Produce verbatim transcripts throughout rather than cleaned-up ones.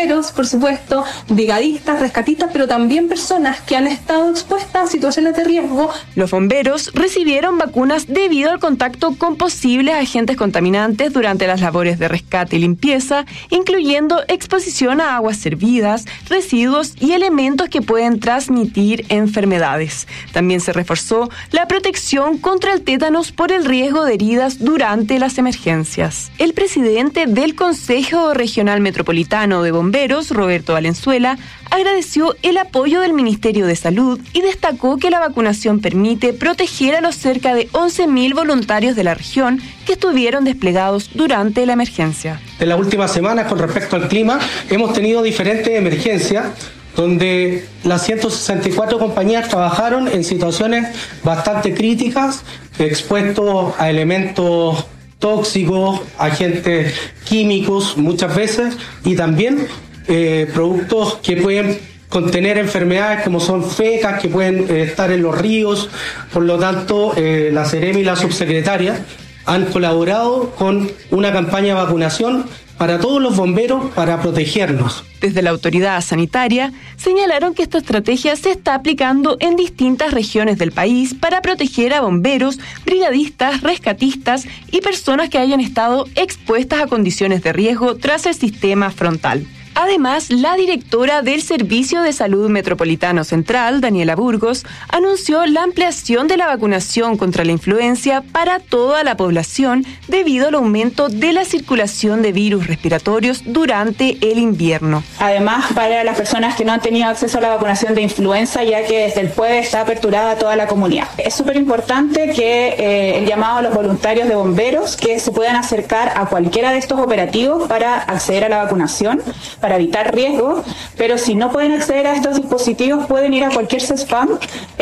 bomberos, por supuesto, brigadistas, rescatistas, pero también personas que han estado expuestas a situaciones de riesgo. Los bomberos recibieron vacunas debido al contacto con posibles agentes contaminantes durante las labores de rescate y limpieza, incluyendo exposición a aguas servidas, residuos y elementos que pueden transmitir enfermedades. También se reforzó la protección contra el tétanos por el riesgo de heridas durante las emergencias. El presidente del Consejo Regional Metropolitano de Bomberos, Roberto Valenzuela, agradeció el apoyo del Ministerio de Salud y destacó que la vacunación permite proteger a los cerca de once mil voluntarios de la región que estuvieron desplegados durante la emergencia. En las últimas semanas, con respecto al clima, hemos tenido diferentes emergencias donde las ciento sesenta y cuatro compañías trabajaron en situaciones bastante críticas, expuestos a elementos tóxicos, agentes químicos muchas veces, y también eh, productos que pueden contener enfermedades como son fecas, que pueden eh, estar en los ríos. Por lo tanto, eh, la Seremi y la subsecretaria han colaborado con una campaña de vacunación para todos los bomberos para protegernos. Desde la autoridad sanitaria señalaron que esta estrategia se está aplicando en distintas regiones del país para proteger a bomberos, brigadistas, rescatistas y personas que hayan estado expuestas a condiciones de riesgo tras el sistema frontal. Además, la directora del Servicio de Salud Metropolitano Central, Daniela Burgos, anunció la ampliación de la vacunación contra la influenza para toda la población debido al aumento de la circulación de virus respiratorios durante el invierno. Además, para las personas que no han tenido acceso a la vacunación de influenza, ya que desde el jueves está aperturada toda la comunidad. Es súper importante que eh, el llamado a los voluntarios de bomberos que se puedan acercar a cualquiera de estos operativos para acceder a la vacunación, para evitar riesgos, pero si no pueden acceder a estos dispositivos pueden ir a cualquier CESFAM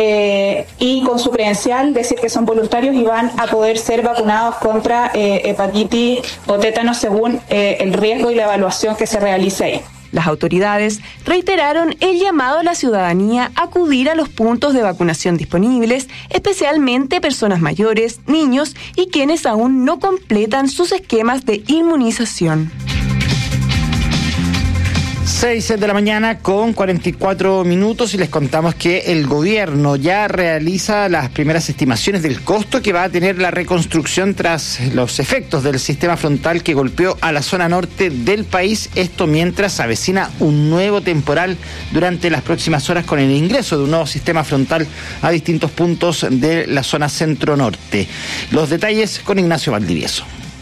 eh, y con su credencial decir que son voluntarios y van a poder ser vacunados contra eh, hepatitis o tétanos según eh, el riesgo y la evaluación que se realice ahí. Las autoridades reiteraron el llamado a la ciudadanía a acudir a los puntos de vacunación disponibles, especialmente personas mayores, niños y quienes aún no completan sus esquemas de inmunización. seis de la mañana con cuarenta y cuatro minutos y les contamos que el gobierno ya realiza las primeras estimaciones del costo que va a tener la reconstrucción tras los efectos del sistema frontal que golpeó a la zona norte del país. Esto mientras avecina un nuevo temporal durante las próximas horas con el ingreso de un nuevo sistema frontal a distintos puntos de la zona centro-norte. Los detalles con Ignacio Valdivieso.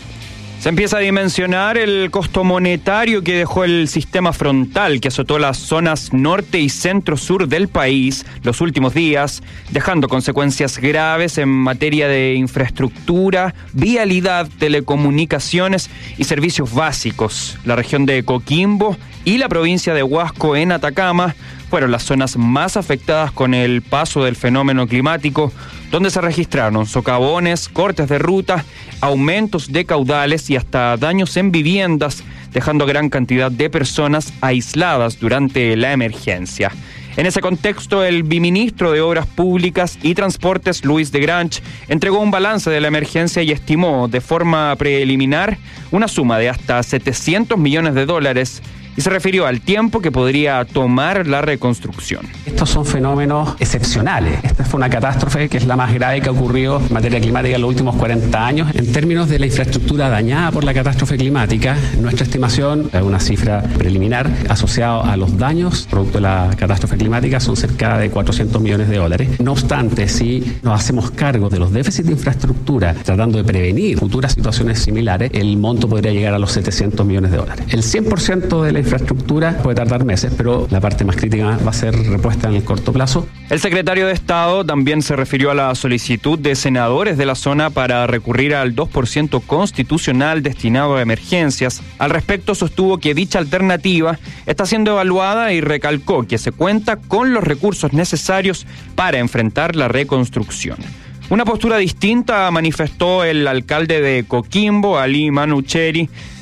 Se empieza a dimensionar el costo monetario que dejó el sistema frontal que azotó las zonas norte y centro-sur del país los últimos días, dejando consecuencias graves en materia de infraestructura, vialidad, telecomunicaciones y servicios básicos. La región de Coquimbo y la provincia de Huasco en Atacama fueron las zonas más afectadas con el paso del fenómeno climático, donde se registraron socavones, cortes de ruta, aumentos de caudales y hasta daños en viviendas, dejando gran cantidad de personas aisladas durante la emergencia. En ese contexto, el viceministro de Obras Públicas y Transportes, Luis de Granch, entregó un balance de la emergencia y estimó de forma preliminar una suma de hasta setecientos millones de dólares y se refirió al tiempo que podría tomar la reconstrucción. Estos son fenómenos excepcionales. Esta fue una catástrofe que es la más grave que ha ocurrido en materia climática en los últimos cuarenta años. En términos de la infraestructura dañada por la catástrofe climática, nuestra estimación es una cifra preliminar asociada a los daños producto de la catástrofe climática son cerca de cuatrocientos millones de dólares. No obstante, si nos hacemos cargo de los déficits de infraestructura tratando de prevenir futuras situaciones similares, el monto podría llegar a los setecientos millones de dólares. El cien por ciento de la infraestructura puede tardar meses, pero la parte más crítica va a ser repuesta en el corto plazo. El secretario de Estado también se refirió a la solicitud de senadores de la zona para recurrir al dos por ciento constitucional destinado a emergencias. Al respecto, sostuvo que dicha alternativa está siendo evaluada y recalcó que se cuenta con los recursos necesarios para enfrentar la reconstrucción. Una postura distinta manifestó el alcalde de Coquimbo, Ali Manucheri,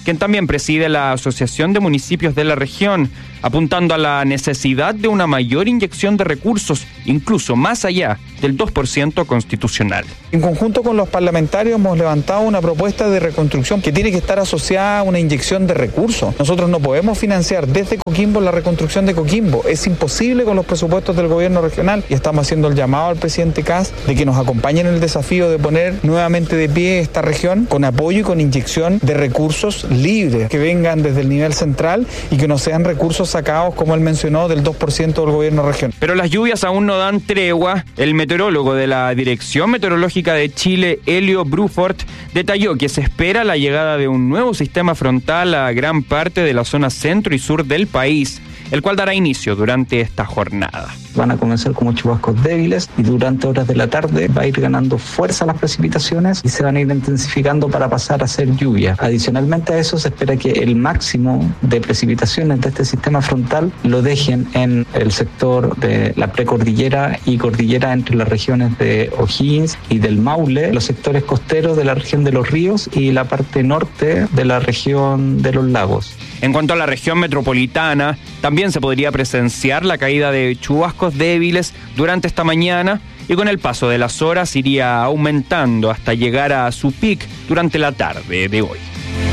quien también preside la Asociación de Municipios de la región, apuntando a la necesidad de una mayor inyección de recursos, incluso más allá del dos por ciento constitucional. En conjunto con los parlamentarios hemos levantado una propuesta de reconstrucción que tiene que estar asociada a una inyección de recursos. Nosotros no podemos financiar desde Coquimbo la reconstrucción de Coquimbo. Es imposible con los presupuestos del gobierno regional y estamos haciendo el llamado al presidente Kast de que nos acompañe en el desafío de poner nuevamente de pie esta región con apoyo y con inyección de recursos libres que vengan desde el nivel central y que no sean recursos sacados, como él mencionó, del dos por ciento del gobierno regional. Pero las lluvias aún no dan tregua. El meteorólogo de la Dirección Meteorológica de Chile, Helio Bruford, detalló que se espera la llegada de un nuevo sistema frontal a gran parte de la zona centro y sur del país, el cual dará inicio durante esta jornada. Van a comenzar como chubascos débiles y durante horas de la tarde va a ir ganando fuerza las precipitaciones y se van a ir intensificando para pasar a ser lluvia. Adicionalmente a eso se espera que el máximo de precipitaciones de este sistema frontal lo dejen en el sector de la precordillera y cordillera entre las regiones de O'Higgins y del Maule, los sectores costeros de la región de los ríos y la parte norte de la región de los lagos. En cuanto a la región metropolitana, también se podría presenciar la caída de chubascos débiles durante esta mañana y con el paso de las horas iría aumentando hasta llegar a su pic durante la tarde de hoy.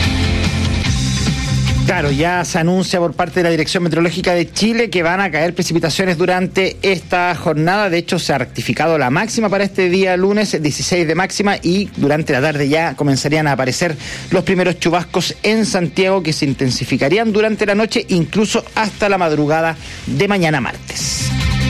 Claro, ya se anuncia por parte de la Dirección Meteorológica de Chile que van a caer precipitaciones durante esta jornada. De hecho, se ha rectificado la máxima para este día lunes, dieciséis de máxima, y durante la tarde ya comenzarían a aparecer los primeros chubascos en Santiago que se intensificarían durante la noche, incluso hasta la madrugada de mañana martes.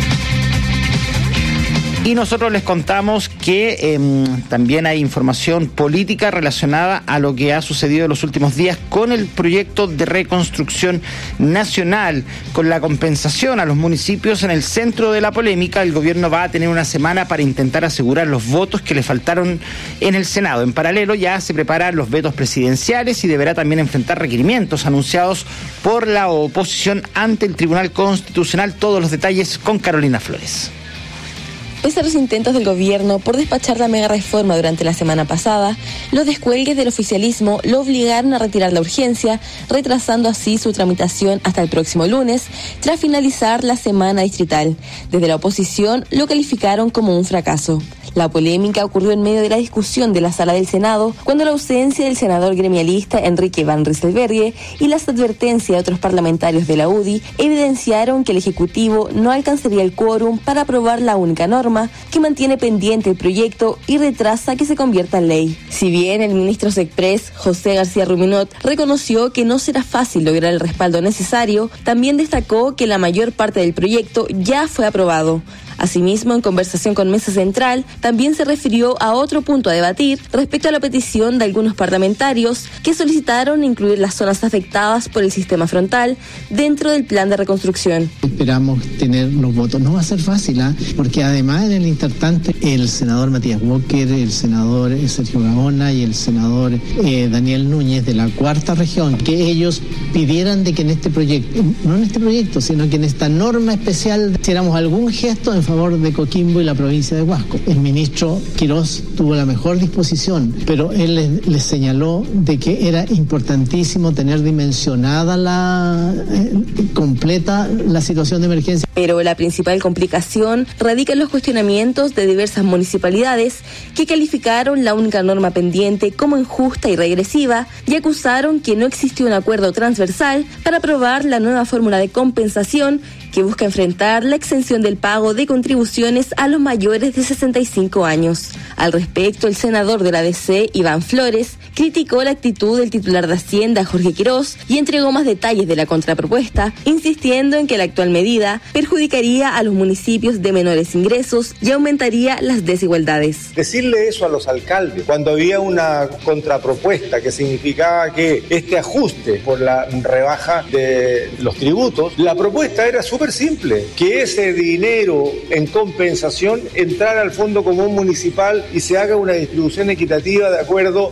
Y nosotros les contamos que eh, también hay información política relacionada a lo que ha sucedido en los últimos días con el proyecto de reconstrucción nacional, con la compensación a los municipios en el centro de la polémica. El gobierno va a tener una semana para intentar asegurar los votos que le faltaron en el Senado. En paralelo ya se preparan los vetos presidenciales y deberá también enfrentar requerimientos anunciados por la oposición ante el Tribunal Constitucional. Todos los detalles con Carolina Flores. Pese a los intentos del gobierno por despachar la mega reforma durante la semana pasada, los descuelgues del oficialismo lo obligaron a retirar la urgencia, retrasando así su tramitación hasta el próximo lunes, tras finalizar la semana distrital. Desde la oposición lo calificaron como un fracaso. La polémica ocurrió en medio de la discusión de la sala del Senado, cuando la ausencia del senador gremialista Enrique Van Rysselberghe y las advertencias de otros parlamentarios de la U D I evidenciaron que el Ejecutivo no alcanzaría el quórum para aprobar la única norma que mantiene pendiente el proyecto y retrasa que se convierta en ley. Si bien el ministro Sexpress, José García Ruminot, reconoció que no será fácil lograr el respaldo necesario, también destacó que la mayor parte del proyecto ya fue aprobado. Asimismo, en conversación con Mesa Central, también se refirió a otro punto a debatir respecto a la petición de algunos parlamentarios que solicitaron incluir las zonas afectadas por el sistema frontal dentro del plan de reconstrucción. Esperamos tener los votos. No va a ser fácil, ¿eh? Porque además en el intertante el senador Matías Walker, el senador Sergio Gaona y el senador eh, Daniel Núñez de la cuarta región, que ellos pidieran de que en este proyecto, no en este proyecto, sino que en esta norma especial hiciéramos algún gesto en favor de Coquimbo y la provincia de Huasco. El ministro Quirós tuvo la mejor disposición, pero él les, les señaló de que era importantísimo tener dimensionada la eh, completa la situación de emergencia. Pero la principal complicación radica en los cuestionamientos de diversas municipalidades que calificaron la única norma pendiente como injusta y regresiva y acusaron que no existió un acuerdo transversal para aprobar la nueva fórmula de compensación que busca enfrentar la exención del pago de contribuciones a los mayores de sesenta y cinco años. Al respecto, el senador de la D C, Iván Flores, criticó la actitud del titular de Hacienda, Jorge Quirós, y entregó más detalles de la contrapropuesta, insistiendo en que la actual medida perjudicaría a los municipios de menores ingresos y aumentaría las desigualdades. Decirle eso a los alcaldes, cuando había una contrapropuesta que significaba que este ajuste por la rebaja de los tributos, la propuesta era súper simple, que ese dinero en compensación entrara al Fondo Común Municipal y se haga una distribución equitativa de acuerdo a la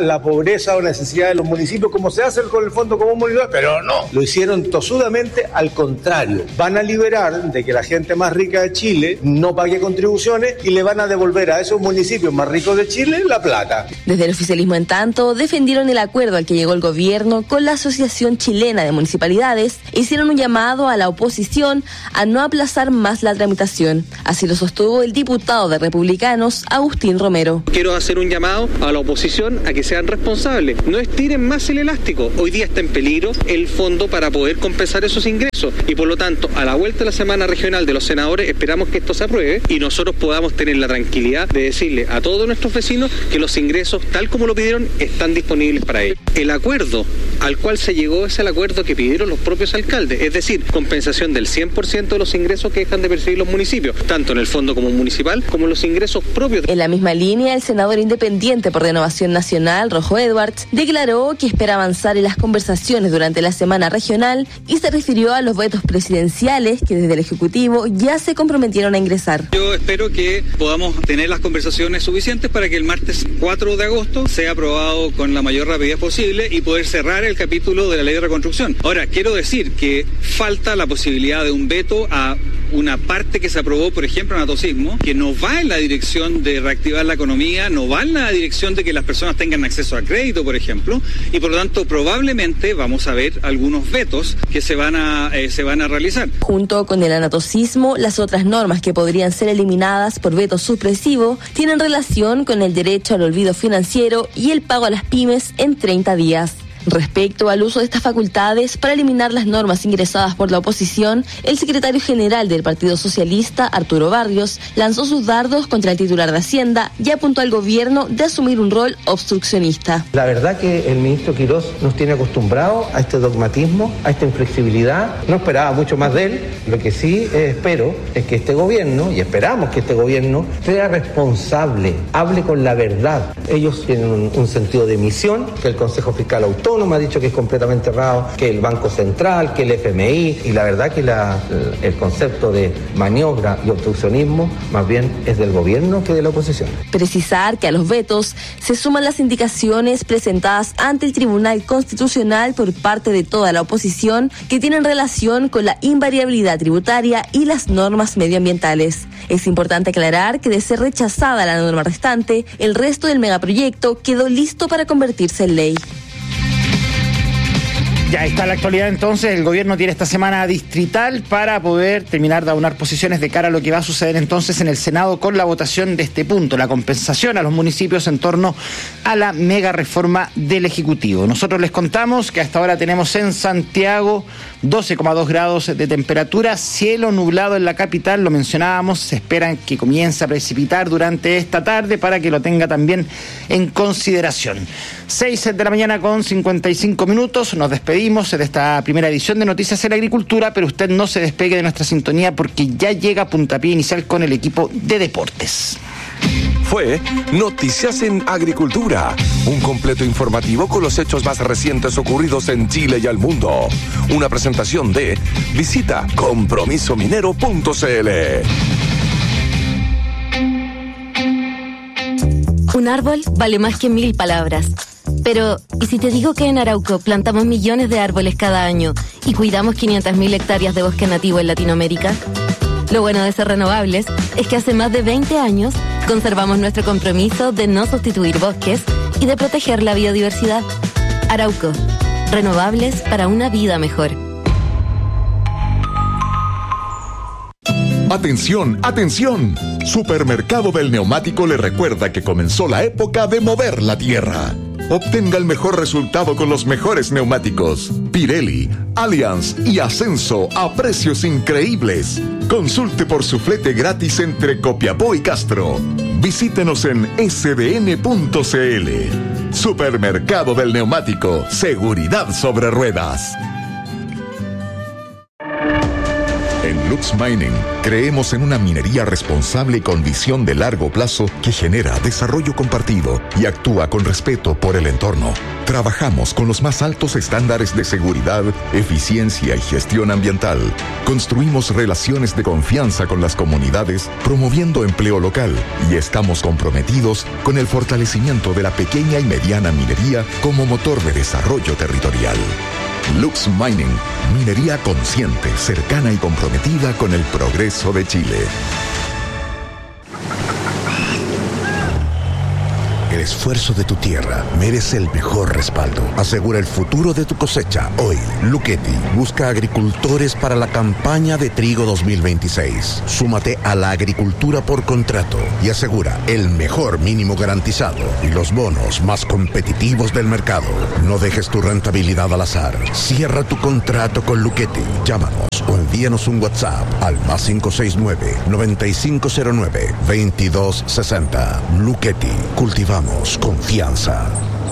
la pobreza o necesidad de los municipios, como se hace con el Fondo Común Municipal, pero no, lo hicieron tosudamente al contrario. Van a liberar de que la gente más rica de Chile no pague contribuciones y le van a devolver a esos municipios más ricos de Chile la plata. Desde el oficialismo, en tanto, defendieron el acuerdo al que llegó el gobierno con la Asociación Chilena de Municipalidades e hicieron un llamado a la oposición a no aplazar más la tramitación. Así lo sostuvo el diputado de Republicanos, Agustín Romero. Quiero hacer un llamado a la oposición a que sean responsables. No estiren más el elástico. Hoy día está en peligro el fondo para poder compensar esos ingresos y por lo tanto a la vuelta de la semana regional de los senadores esperamos que esto se apruebe y nosotros podamos tener la tranquilidad de decirle a todos nuestros vecinos que los ingresos tal como lo pidieron están disponibles para ellos. El acuerdo al cual se llegó es el acuerdo que pidieron los propios alcaldes, es decir, compensación del cien por ciento de los ingresos que dejan de percibir los municipios, tanto en el Fondo Común Municipal como en los ingresos propios. En la misma línea, el senador independiente por Renovación Nacional, Rojo Edwards, declaró que espera avanzar en las conversaciones durante la semana regional y se refirió a los vetos presidenciales que desde el Ejecutivo ya se comprometieron a ingresar. Yo espero que podamos tener las conversaciones suficientes para que el martes cuatro de agosto sea aprobado con la mayor rapidez posible y poder cerrar el capítulo de la ley de reconstrucción. Ahora, quiero decir que falta la posibilidad de un veto a una parte que se aprobó, por ejemplo, en Atosismo, que no va en la dirección de reactivar la economía, no va en la dirección de que las personas tengan acceso a crédito, por ejemplo, y por lo tanto probablemente vamos a ver algunos vetos que se van a, eh, se van a realizar. Junto con el anatosismo, las otras normas que podrían ser eliminadas por veto supresivo tienen relación con el derecho al olvido financiero y el pago a las pymes en treinta días. Respecto al uso de estas facultades para eliminar las normas ingresadas por la oposición, el secretario general del Partido Socialista, Arturo Barrios, lanzó sus dardos contra el titular de Hacienda y apuntó al gobierno de asumir un rol obstruccionista. La verdad que el ministro Quirós nos tiene acostumbrados a este dogmatismo, a esta inflexibilidad. No esperaba mucho más de él. Lo que sí eh, espero es que este gobierno, y esperamos que este gobierno, sea responsable, hable con la verdad. Ellos tienen un, un sentido de misión, que el Consejo Fiscal Autónomo me ha dicho que es completamente errado, que el Banco Central, que el F M I, y la verdad que la, el concepto de maniobra y obstruccionismo más bien es del gobierno que de la oposición. Precisar que a los vetos se suman las indicaciones presentadas ante el Tribunal Constitucional por parte de toda la oposición que tienen relación con la invariabilidad tributaria y las normas medioambientales. Es importante aclarar que de ser rechazada la norma restante, el resto del megaproyecto quedó listo para convertirse en ley. Ya está la actualidad entonces, el gobierno tiene esta semana distrital para poder terminar de aunar posiciones de cara a lo que va a suceder entonces en el Senado con la votación de este punto, la compensación a los municipios en torno a la mega reforma del Ejecutivo. Nosotros les contamos que hasta ahora tenemos en Santiago doce coma dos grados de temperatura, cielo nublado en la capital, lo mencionábamos, se esperan que comience a precipitar durante esta tarde para que lo tenga también en consideración. seis de la mañana con cincuenta y cinco minutos, nos despedimos de esta primera edición de Noticias en la Agricultura, pero usted no se despegue de nuestra sintonía porque ya llega puntapié inicial con el equipo de deportes. Fue Noticias en Agricultura, un completo informativo con los hechos más recientes ocurridos en Chile y al mundo. Una presentación de visita compromiso minero punto c l. Un árbol vale más que mil palabras. Pero, ¿y si te digo que en Arauco plantamos millones de árboles cada año y cuidamos quinientas mil hectáreas de bosque nativo en Latinoamérica? Lo bueno de ser renovables es que hace más de veinte años conservamos nuestro compromiso de no sustituir bosques y de proteger la biodiversidad. Arauco, renovables para una vida mejor. Atención, atención. Supermercado del Neumático le recuerda que comenzó la época de mover la tierra. Obtenga el mejor resultado con los mejores neumáticos. Pirelli, Allianz y Ascenso a precios increíbles. Consulte por su flete gratis entre Copiapó y Castro. Visítenos en s d n punto c l. Supermercado del Neumático. Seguridad sobre ruedas. En Lux Mining creemos en una minería responsable y con visión de largo plazo que genera desarrollo compartido y actúa con respeto por el entorno. Trabajamos con los más altos estándares de seguridad, eficiencia y gestión ambiental. Construimos relaciones de confianza con las comunidades, promoviendo empleo local, y estamos comprometidos con el fortalecimiento de la pequeña y mediana minería como motor de desarrollo territorial. Lux Mining, minería consciente, cercana y comprometida con el progreso de Chile. El esfuerzo de tu tierra merece el mejor respaldo. Asegura el futuro de tu cosecha hoy. Luchetti busca agricultores para la campaña de trigo dos mil veintiséis. Súmate a la agricultura por contrato y asegura el mejor mínimo garantizado y los bonos más competitivos del mercado. No dejes tu rentabilidad al azar. Cierra tu contrato con Luchetti. Llámanos o envíanos un WhatsApp al más cinco seis nueve, nueve cinco cero nueve, veintidós sesenta. Luchetti. Cultivamos confianza.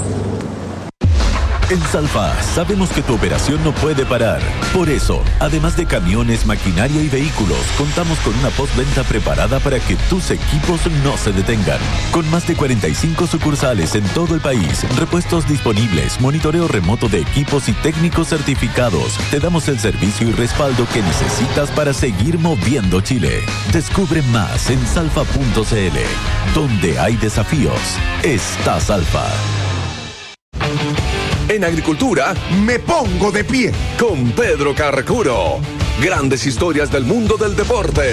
En Salfa sabemos que tu operación no puede parar. Por eso, además de camiones, maquinaria y vehículos, contamos con una postventa preparada para que tus equipos no se detengan. Con más de cuarenta y cinco sucursales en todo el país, repuestos disponibles, monitoreo remoto de equipos y técnicos certificados, te damos el servicio y respaldo que necesitas para seguir moviendo Chile. Descubre más en salfa punto c l. Donde hay desafíos, está Salfa. En agricultura, me pongo de pie con Pedro Carcuro. Grandes historias del mundo del deporte.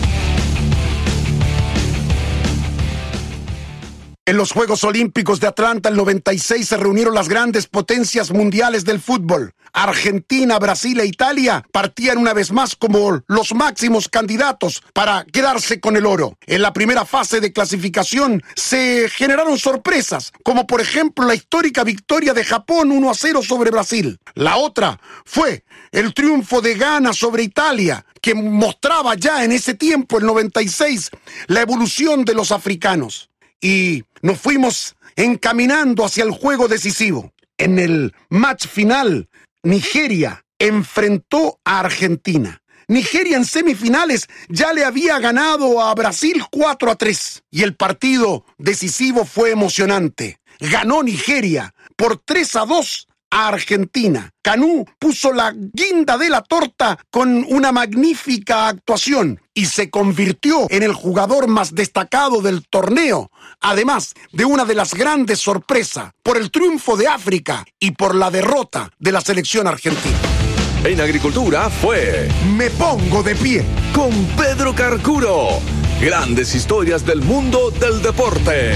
En los Juegos Olímpicos de Atlanta el noventa y seis se reunieron las grandes potencias mundiales del fútbol. Argentina, Brasil e Italia partían una vez más como los máximos candidatos para quedarse con el oro. En la primera fase de clasificación se generaron sorpresas, como por ejemplo la histórica victoria de Japón uno a cero sobre Brasil. La otra fue el triunfo de Ghana sobre Italia, que mostraba ya en ese tiempo, el noventa y seis, la evolución de los africanos. Y nos fuimos encaminando hacia el juego decisivo. En el match final, Nigeria enfrentó a Argentina. Nigeria en semifinales ya le había ganado a Brasil cuatro a tres. Y el partido decisivo fue emocionante. Ganó Nigeria por tres a dos a Argentina. Kanú puso la guinda de la torta con una magnífica actuación y se convirtió en el jugador más destacado del torneo, además de una de las grandes sorpresas por el triunfo de África y por la derrota de la selección argentina. En agricultura fue Me Pongo de Pie con Pedro Carcuro. Grandes historias del mundo del deporte.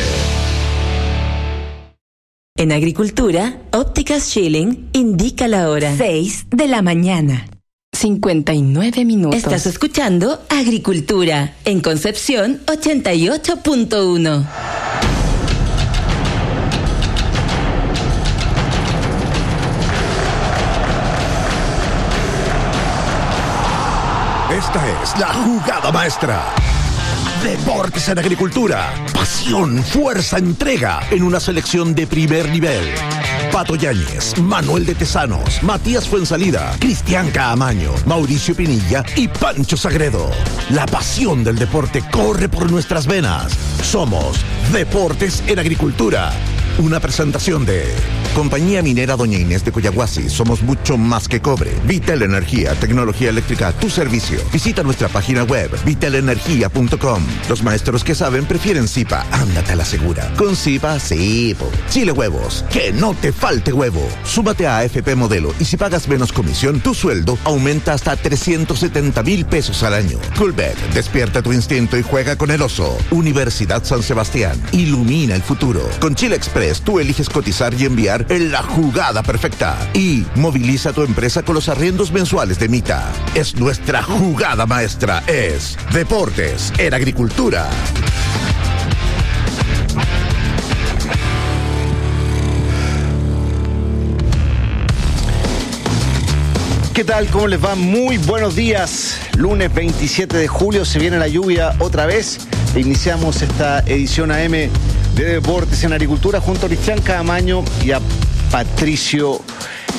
En agricultura, Ópticas Schilling indica la hora. seis de la mañana. cincuenta y nueve minutos. Estás escuchando Agricultura en Concepción ochenta y ocho punto uno. Esta es la jugada maestra. Deportes en agricultura. Pasión, fuerza, entrega en una selección de primer nivel. Pato Yáñez, Manuel de Tesanos, Matías Fuensalida, Cristian Caamaño, Mauricio Pinilla y Pancho Sagredo. La pasión del deporte corre por nuestras venas. Somos Deportes en Agricultura. Una presentación de Compañía Minera Doña Inés de Coyahuasi. Somos mucho más que cobre. Vitel Energía, tecnología eléctrica a tu servicio. Visita nuestra página web vitel energía punto com. Los maestros que saben prefieren Zipa. Ándate a la segura. Con Zipa, sí. Po. Chile Huevos. Que no te falte huevo. Súmate a A F P Modelo y si pagas menos comisión, tu sueldo aumenta hasta trescientos setenta mil pesos al año. Coolbet. Despierta tu instinto y juega con el oso. Universidad San Sebastián. Ilumina el futuro. Con Chile Express tú eliges cotizar y enviar en la jugada perfecta. Y moviliza tu empresa con los arriendos mensuales de Mita. Es nuestra jugada maestra. Es Deportes en Agricultura. ¿Qué tal? ¿Cómo les va? Muy buenos días. Lunes veintisiete de julio se viene la lluvia otra vez. Iniciamos esta edición A M de Deportes en Agricultura junto a Cristian Caamaño y a Patricio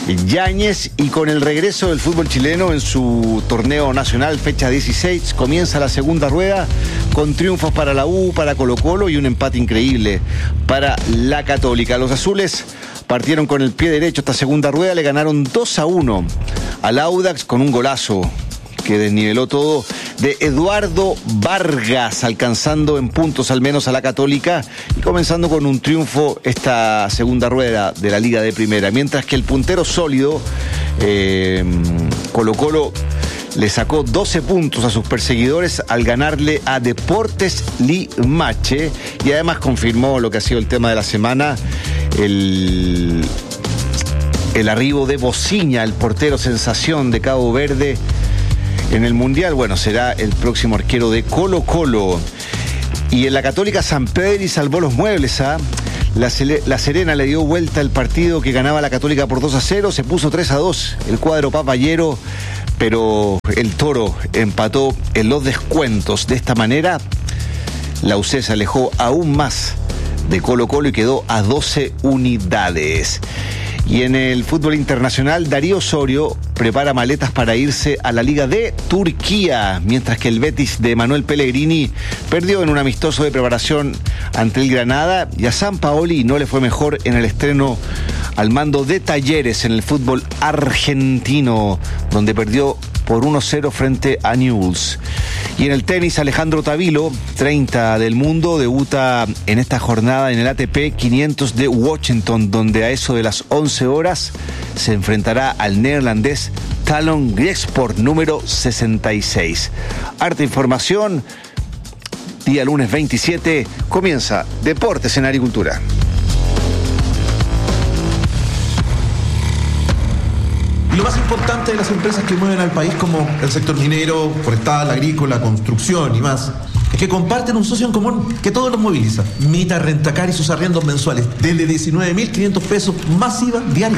Yáñez, y con el regreso del fútbol chileno en su torneo nacional, fecha dieciséis, comienza la segunda rueda con triunfos para la U, para Colo-Colo y un empate increíble para la Católica. Los azules partieron con el pie derecho esta segunda rueda, le ganaron dos a uno al Audax con un golazo que desniveló todo de Eduardo Vargas, alcanzando en puntos al menos a la Católica y comenzando con un triunfo esta segunda rueda de la Liga de Primera, mientras que el puntero sólido eh, Colo-Colo le sacó doce puntos a sus perseguidores al ganarle a Deportes Limache, y además confirmó lo que ha sido el tema de la semana, el, el arribo de Bociña, el portero sensación de Cabo Verde en el Mundial. Bueno, será el próximo arquero de Colo-Colo. Y en la Católica, San Pedri salvó los muebles, ¿ah? La, la Serena le dio vuelta al partido que ganaba la Católica por dos a cero, se puso tres a dos el cuadro papayero, pero el Toro empató en los descuentos. De esta manera, la U C se alejó aún más de Colo-Colo y quedó a doce unidades. Y en el fútbol internacional, Darío Osorio prepara maletas para irse a la Liga de Turquía, mientras que el Betis de Manuel Pellegrini perdió en un amistoso de preparación ante el Granada, y a Sampaoli no le fue mejor en el estreno al mando de Talleres en el fútbol argentino, donde perdió por uno a cero frente a Newell's. Y en el tenis, Alejandro Tavilo, treinta del mundo, debuta en esta jornada en el A T P quinientos de Washington, donde a eso de las once horas se enfrentará al neerlandés Talon Grieksport, número sesenta y seis. Harta información, día lunes veintisiete, comienza Deportes en Agricultura. Y lo más importante de las empresas que mueven al país, como el sector minero, forestal, agrícola, construcción y más, es que comparten un socio en común que todos los moviliza. Mita Rentacar y sus arriendos mensuales desde diecinueve mil quinientos pesos más I V A diario.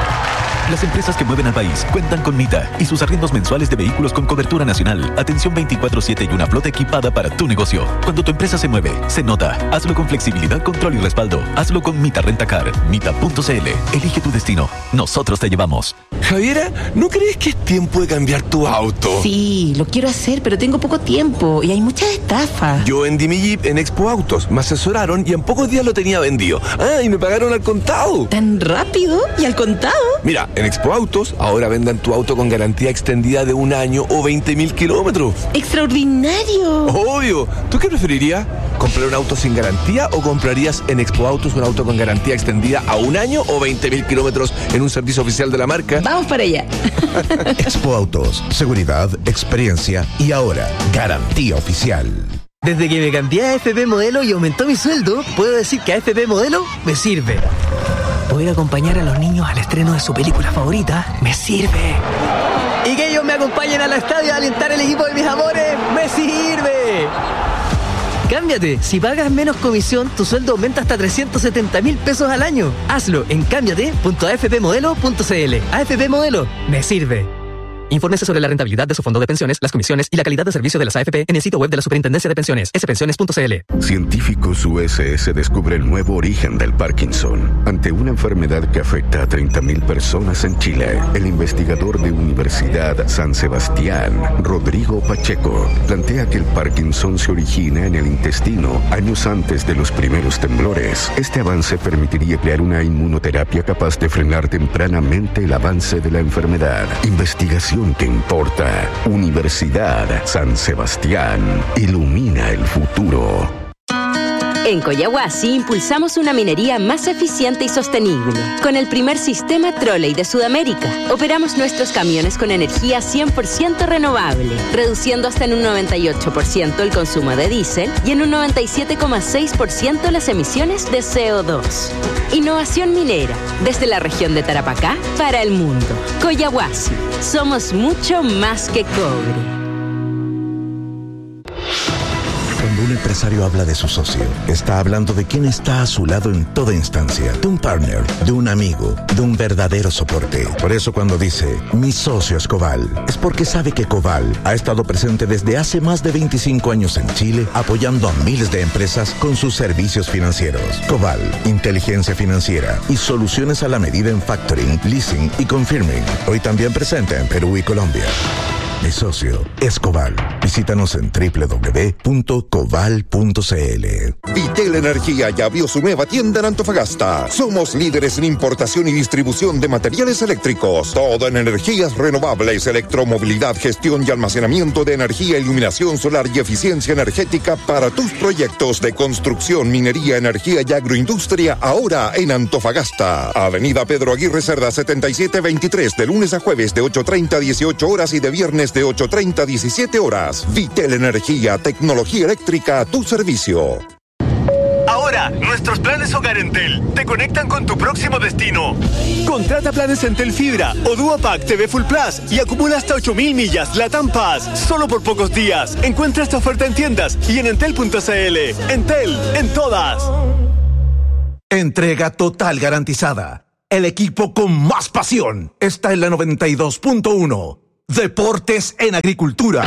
Las empresas que mueven al país cuentan con Mita y sus arriendos mensuales de vehículos con cobertura nacional, atención veinticuatro siete y una flota equipada para tu negocio. Cuando tu empresa se mueve, se nota. Hazlo con flexibilidad, control y respaldo. Hazlo con Mita Rentacar. Mita punto c l. Elige tu destino. Nosotros te llevamos. Javiera, ¿no crees que es tiempo de cambiar tu auto? Sí, lo quiero hacer, pero tengo poco tiempo y hay muchas estafas. Yo vendí mi Jeep en Expo Autos, me asesoraron y en pocos días lo tenía vendido. Ah, y me pagaron al contado. ¿Tan rápido? ¿Y al contado? Mira, en Expo Autos ahora vendan tu auto con garantía extendida de un año o veinte mil kilómetros. ¡Extraordinario! Obvio. ¿Tú qué preferirías? ¿Comprar un auto sin garantía o comprarías en Expo Autos un auto con garantía extendida a un año o veinte mil kilómetros en un servicio oficial de la marca? Vamos para allá. Expo Autos, seguridad, experiencia y ahora garantía oficial. Desde que me cambié a A F P Modelo y aumentó mi sueldo, puedo decir que A F P Modelo me sirve. Poder acompañar a los niños al estreno de su película favorita me sirve. Y que ellos me acompañen al estadio a alentar el equipo de mis amores me sirve. Cámbiate. Si pagas menos comisión, tu sueldo aumenta hasta trescientos setenta mil pesos al año. Hazlo en cámbiate punto a f p modelo punto c l. A F P Modelo me sirve. Infórmese sobre la rentabilidad de su fondo de pensiones, las comisiones y la calidad de servicio de las A F P en el sitio web de la Superintendencia de Pensiones, s pensiones punto c l. Científicos U S S descubre el nuevo origen del Parkinson. Ante una enfermedad que afecta a treinta mil personas en Chile, el investigador de Universidad San Sebastián, Rodrigo Pacheco, plantea que el Parkinson se origina en el intestino años antes de los primeros temblores. Este avance permitiría crear una inmunoterapia capaz de frenar tempranamente el avance de la enfermedad. Investigación que importa. Universidad San Sebastián. Ilumina el futuro. En Coyahuasi impulsamos una minería más eficiente y sostenible. Con el primer sistema Trolley de Sudamérica, operamos nuestros camiones con energía cien por ciento renovable, reduciendo hasta en un noventa y ocho por ciento el consumo de diésel y en un noventa y siete coma seis por ciento las emisiones de C O dos. Innovación minera, desde la región de Tarapacá para el mundo. Coyahuasi, somos mucho más que cobre. Cuando una empresario habla de su socio, está hablando de quien está a su lado en toda instancia, de un partner, de un amigo, de un verdadero soporte. Por eso cuando dice, mi socio es Coval, es porque sabe que Coval ha estado presente desde hace más de veinticinco años en Chile, apoyando a miles de empresas con sus servicios financieros. Coval, inteligencia financiera y soluciones a la medida en factoring, leasing y confirming. Hoy también presente en Perú y Colombia. Mi socio es Coval. Visítanos en doble u doble u doble u punto coval punto c l. Vitel Energía ya abrió su nueva tienda en Antofagasta. Somos líderes en importación y distribución de materiales eléctricos. Todo en energías renovables, electromovilidad, gestión y almacenamiento de energía, iluminación solar y eficiencia energética para tus proyectos de construcción, minería, energía y agroindustria. Ahora en Antofagasta. Avenida Pedro Aguirre Cerda setenta y siete veintitrés, de lunes a jueves de ocho treinta a dieciocho horas y de viernes de ocho treinta a diecisiete horas. Vitel Energía, tecnología eléctrica a tu servicio. Ahora, nuestros planes Hogar Entel te conectan con tu próximo destino. Contrata planes Entel Fibra o Duopack T V Full Plus y acumula hasta ocho mil millas LATAM Pass solo por pocos días. Encuentra esta oferta en tiendas y en entel punto c l. Entel, en todas. Entrega total garantizada. El equipo con más pasión está en la noventa y dos punto uno. Deportes en Agricultura.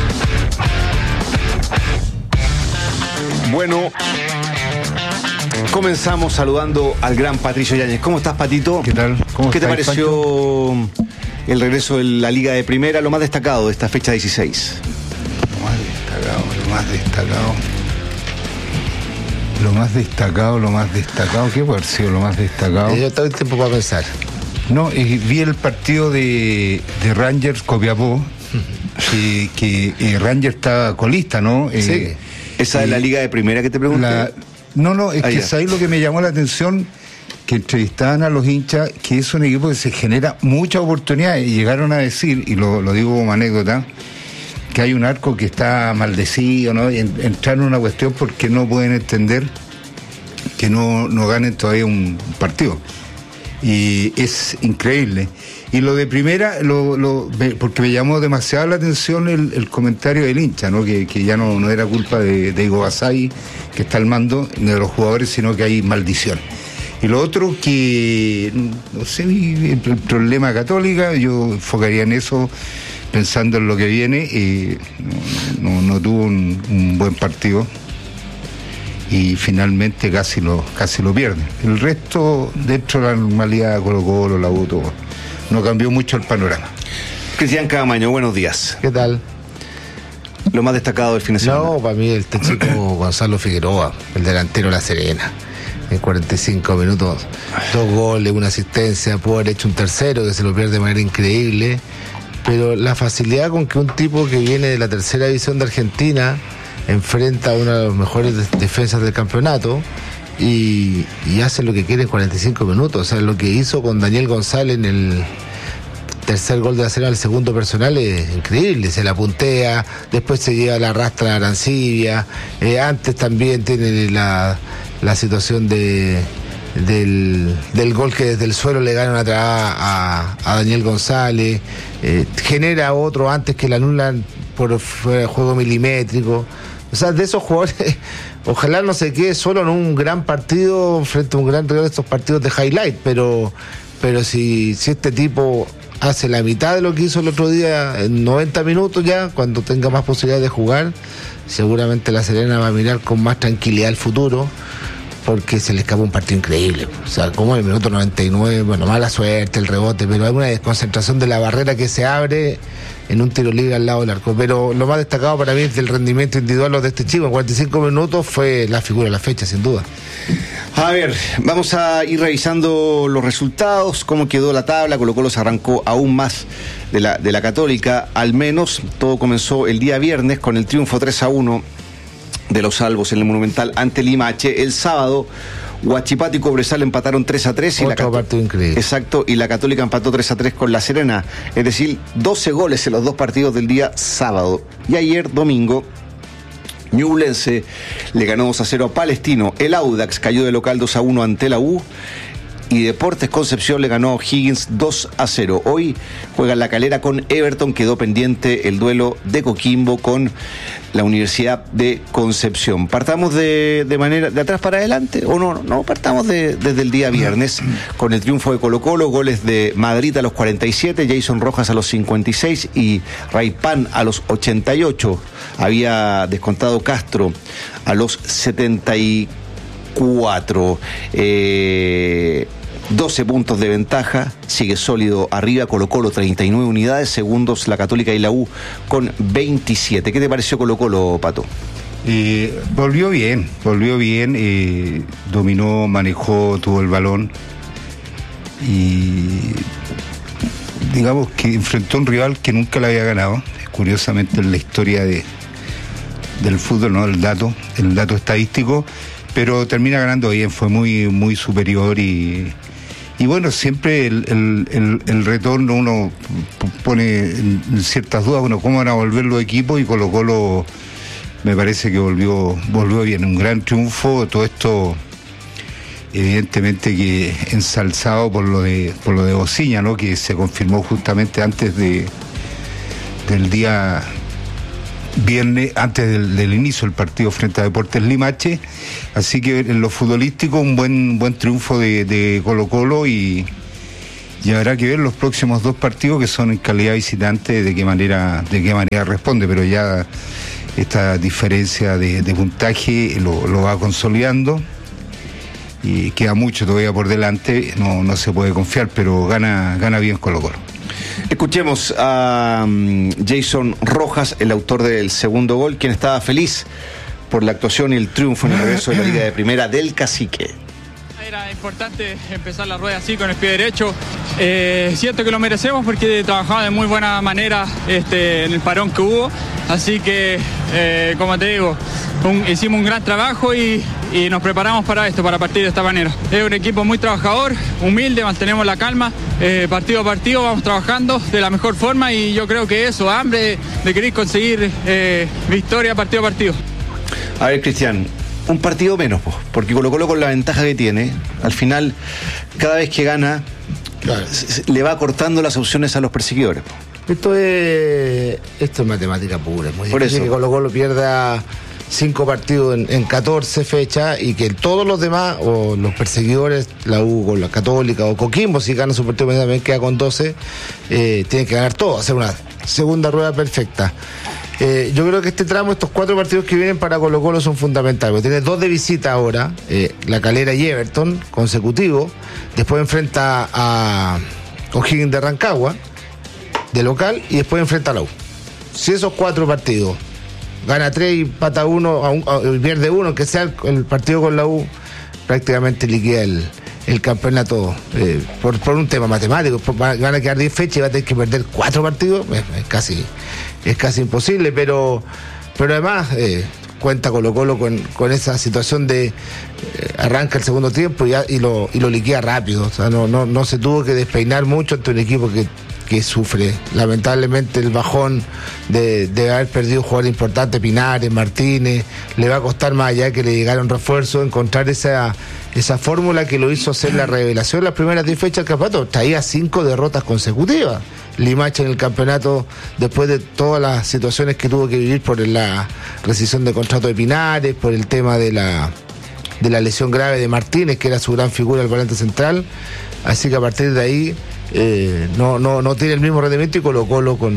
Bueno, comenzamos saludando al gran Patricio Yáñez. ¿Cómo estás, Patito? ¿Qué tal? ¿Cómo ¿Qué te estáis, pareció Pancho? El regreso de la Liga de Primera, lo más destacado de esta fecha dieciséis? Lo más destacado, lo más destacado. Lo más destacado, lo más destacado. ¿Qué puede haber sido lo más destacado? Yo tengo tiempo para pensar. No, eh, vi el partido de, de Rangers Copiapó, que, que eh, Rangers está colista, ¿no? Eh, sí. ¿Esa eh, es la Liga de Primera que te pregunté? La, no, no, es ah, que ya. ¿sabes lo que me llamó la atención? Que entrevistaban a los hinchas, que es un equipo que se genera muchas oportunidades, y llegaron a decir, y lo, lo digo como anécdota, que hay un arco que está maldecido, ¿no? Y en, entraron en una cuestión porque no pueden entender que no, no ganen todavía un partido. Y es increíble. Y lo de Primera, lo, lo, porque me llamó demasiado la atención el, el comentario del hincha, ¿no? Que, que ya no, no era culpa de, de Igo Basay, que está al mando, ni de los jugadores, sino que hay maldición. Y lo otro que, no sé, el, el problema Católica, yo enfocaría en eso, pensando en lo que viene, y no, no, no tuvo un, un buen partido. Y finalmente casi lo casi lo pierde. El resto, dentro de la normalidad, Colo Colo, la U, todo, no cambió mucho el panorama. Cristian Camaño, buenos días. ¿Qué tal? Lo más destacado del fin de semana. No, para mí el chico Gonzalo Figueroa, el delantero de La Serena. En cuarenta y cinco minutos, dos goles, una asistencia, pudo haber hecho un tercero que se lo pierde de manera increíble. Pero la facilidad con que un tipo que viene de la tercera división de Argentina enfrenta a una de las mejores de- defensas del campeonato y, y hace lo que quiere en cuarenta y cinco minutos. O sea, lo que hizo con Daniel González en el tercer gol de la Serena, el segundo personal, es increíble. Se la puntea, después se lleva la arrastra a Arancibia, eh, antes también tiene la, la situación de del, del gol que desde el suelo le ganan atrás a, a Daniel González, eh, genera otro antes que la anulan por fuera de juego milimétrico. O sea, de esos jugadores, ojalá no se quede solo en un gran partido frente a un gran rival de estos partidos de highlight, pero, pero si, si este tipo hace la mitad de lo que hizo el otro día en noventa minutos ya, cuando tenga más posibilidades de jugar, seguramente la Serena va a mirar con más tranquilidad el futuro, porque se le escapa un partido increíble. O sea, como en el minuto noventa y nueve, bueno, mala suerte, el rebote, pero hay una desconcentración de la barrera que se abre en un tiro libre al lado del arco. Pero lo más destacado para mí del rendimiento individual de este chico en cuarenta y cinco minutos fue la figura de la fecha, sin duda. A ver, vamos a ir revisando los resultados, cómo quedó la tabla. Colo Colo se arrancó aún más de la, de la Católica, al menos. Todo comenzó el día viernes con el triunfo tres a uno de los Salvos en el Monumental ante Limache. El sábado, Huachipato y Cobresal empataron tres a tres. Y Otro la partido increíble. Exacto, y la Católica empató tres a tres con La Serena. Es decir, doce goles en los dos partidos del día sábado. Y ayer, domingo, Ñublense le ganó dos a cero a Palestino. El Audax cayó de local dos a uno ante la U. y Deportes Concepción le ganó a O'Higgins dos a cero. Hoy juega La Calera con Everton, quedó pendiente el duelo de Coquimbo con la Universidad de Concepción. Partamos de, de manera de atrás para adelante, o no, no, partamos de, desde el día viernes con el triunfo de Colo-Colo, goles de Madrid a los cuarenta y siete, Jason Rojas a los cincuenta y seis y Raipán a los ochenta y ocho. Había descontado Castro a los setenta y cuatro. Eh, doce puntos de ventaja, sigue sólido arriba Colo-Colo, treinta y nueve unidades, segundos la Católica y la U con veintisiete. ¿Qué te pareció Colo-Colo, Pato? Eh, volvió bien, volvió bien, eh, dominó, manejó, tuvo el balón y digamos que enfrentó a un rival que nunca le había ganado, curiosamente en la historia de, del fútbol, ¿no? El dato, el dato estadístico, pero termina ganando bien, fue muy, muy superior y Y bueno, siempre el, el, el, el retorno uno pone en ciertas dudas, bueno, cómo van a volver los equipos, y Colo-Colo me parece que volvió, volvió bien, un gran triunfo, todo esto evidentemente que ensalzado por lo de, por lo de Bociña, ¿no? Que se confirmó justamente antes de del día viernes, antes del, del inicio del partido frente a Deportes Limache. Así que en lo futbolístico un buen buen triunfo de, de Colo-Colo, y, y habrá que ver los próximos dos partidos que son en calidad visitante de qué manera de qué manera responde, pero ya esta diferencia de, de puntaje lo, lo va consolidando y queda mucho todavía por delante, no, no se puede confiar, pero gana, gana bien Colo-Colo. Escuchemos a um, Jason Rojas, el autor del segundo gol, quien estaba feliz por la actuación y el triunfo en el regreso de la Liga de Primera del Cacique. Era importante empezar la rueda así con el pie derecho. Eh, siento que lo merecemos porque trabajaba de muy buena manera este, en el parón que hubo. Así que, eh, como te digo, un, hicimos un gran trabajo y, y nos preparamos para esto, para partir de esta manera. Es un equipo muy trabajador, humilde, mantenemos la calma. Eh, partido a partido vamos trabajando de la mejor forma, y yo creo que eso, hambre de, de querer conseguir eh, victoria partido a partido. A ver, Cristian, un partido menos, porque Colo-Colo, con la ventaja que tiene, al final, cada vez que gana, claro, le va cortando las opciones a los perseguidores. Esto es esto es matemática pura. Es muy Por difícil eso. que Colo-Colo pierda cinco partidos en, en catorce fechas y que todos los demás, o los perseguidores, la U con la Católica o Coquimbo, si gana su partido también queda con doce, eh, tienen que ganar todo, hacer una segunda rueda perfecta. Eh, yo creo que este tramo, estos cuatro partidos que vienen para Colo-Colo son fundamentales, porque tiene dos de visita ahora, eh, La Calera y Everton, consecutivos. Después enfrenta a O'Higgins de Rancagua, de local, y después enfrenta a la U. Si esos cuatro partidos gana tres y empata uno, a un, a, pierde uno, que sea el, el partido con la U, prácticamente liquida el, el campeonato eh, por, por un tema matemático. Por, van a quedar diez fechas y va a tener que perder cuatro partidos, es, es casi es casi imposible, pero pero además eh, cuenta Colo-Colo con, con esa situación de eh, arranca el segundo tiempo y, y, lo, y lo liquida rápido, o sea, no, no, no se tuvo que despeinar mucho ante un equipo que que sufre lamentablemente el bajón de, de haber perdido un jugador importante, Pinares, Martínez. Le va a costar, más allá de que le llegaron refuerzos, encontrar esa esa fórmula que lo hizo hacer la revelación las primeras diez fechas del campeonato. Traía cinco derrotas consecutivas Limache en el campeonato, después de todas las situaciones que tuvo que vivir por la rescisión de contrato de Pinares, por el tema de la de la lesión grave de Martínez, que era su gran figura, el volante central. Así que a partir de ahí Eh, no, no, no tiene el mismo rendimiento, y Colo-Colo con,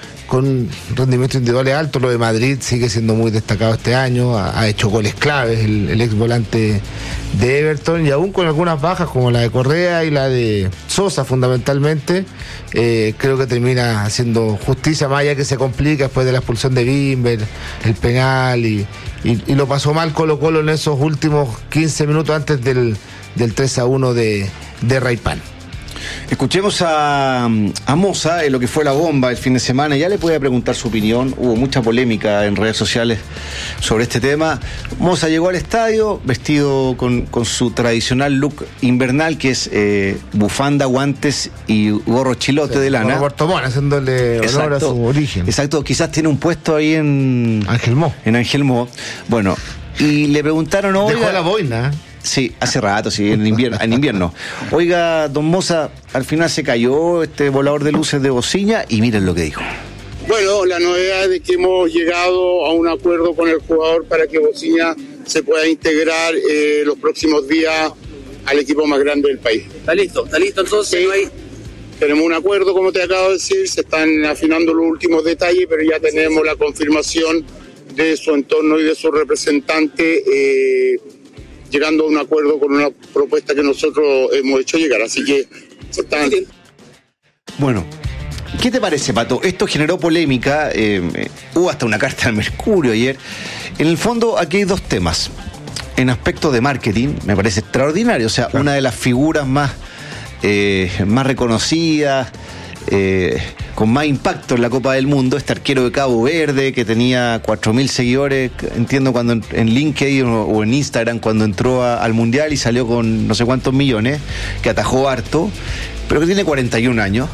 con rendimientos individuales altos. Lo de Madrid sigue siendo muy destacado este año, ha, ha hecho goles claves el, el ex volante de Everton, y aún con algunas bajas como la de Correa y la de Sosa fundamentalmente, eh, creo que termina haciendo justicia, más allá que se complica después de la expulsión de Bimber, el penal, y, y, y lo pasó mal Colo-Colo en esos últimos quince minutos antes del, del tres a uno de, de Raipán. Escuchemos a, a Moza en lo que fue la bomba el fin de semana. Ya le podía preguntar su opinión. Hubo mucha polémica en redes sociales sobre este tema. Moza llegó al estadio vestido con, con su tradicional look invernal, que es eh, bufanda, guantes y gorro chilote, sí, de lana. Puerto Montt, haciéndole honor Exacto. a su origen. Exacto, quizás tiene un puesto ahí en Ángel Mo. En Ángel Mo. Bueno, Y le preguntaron, oiga... Dejó la boina. Sí, hace rato, sí, en invierno, en invierno. Oiga, don Moza, al final se cayó este volador de luces de Bociña y miren lo que dijo. Bueno, la novedad es que hemos llegado a un acuerdo con el jugador para que Bociña se pueda integrar eh, los próximos días al equipo más grande del país. Está listo, está listo entonces. Sí. Ahí. Tenemos un acuerdo, como te acabo de decir, se están afinando los últimos detalles, pero ya tenemos la confirmación de su entorno y de su representante, eh, llegando a un acuerdo con una propuesta que nosotros hemos hecho llegar. Así que están... Bueno, ¿qué te parece, Pato? Esto generó polémica, eh, eh, hubo hasta una carta al Mercurio ayer. En el fondo, aquí hay dos temas. En aspectos de marketing, me parece extraordinario. O sea, claro, una de las figuras más, eh, más reconocidas, eh, con más impacto en la Copa del Mundo, este arquero de Cabo Verde, que tenía cuatro mil seguidores, entiendo, cuando en, en LinkedIn o, o en Instagram, cuando entró a, al Mundial y salió con no sé cuántos millones, que atajó harto, pero que tiene cuarenta y un años.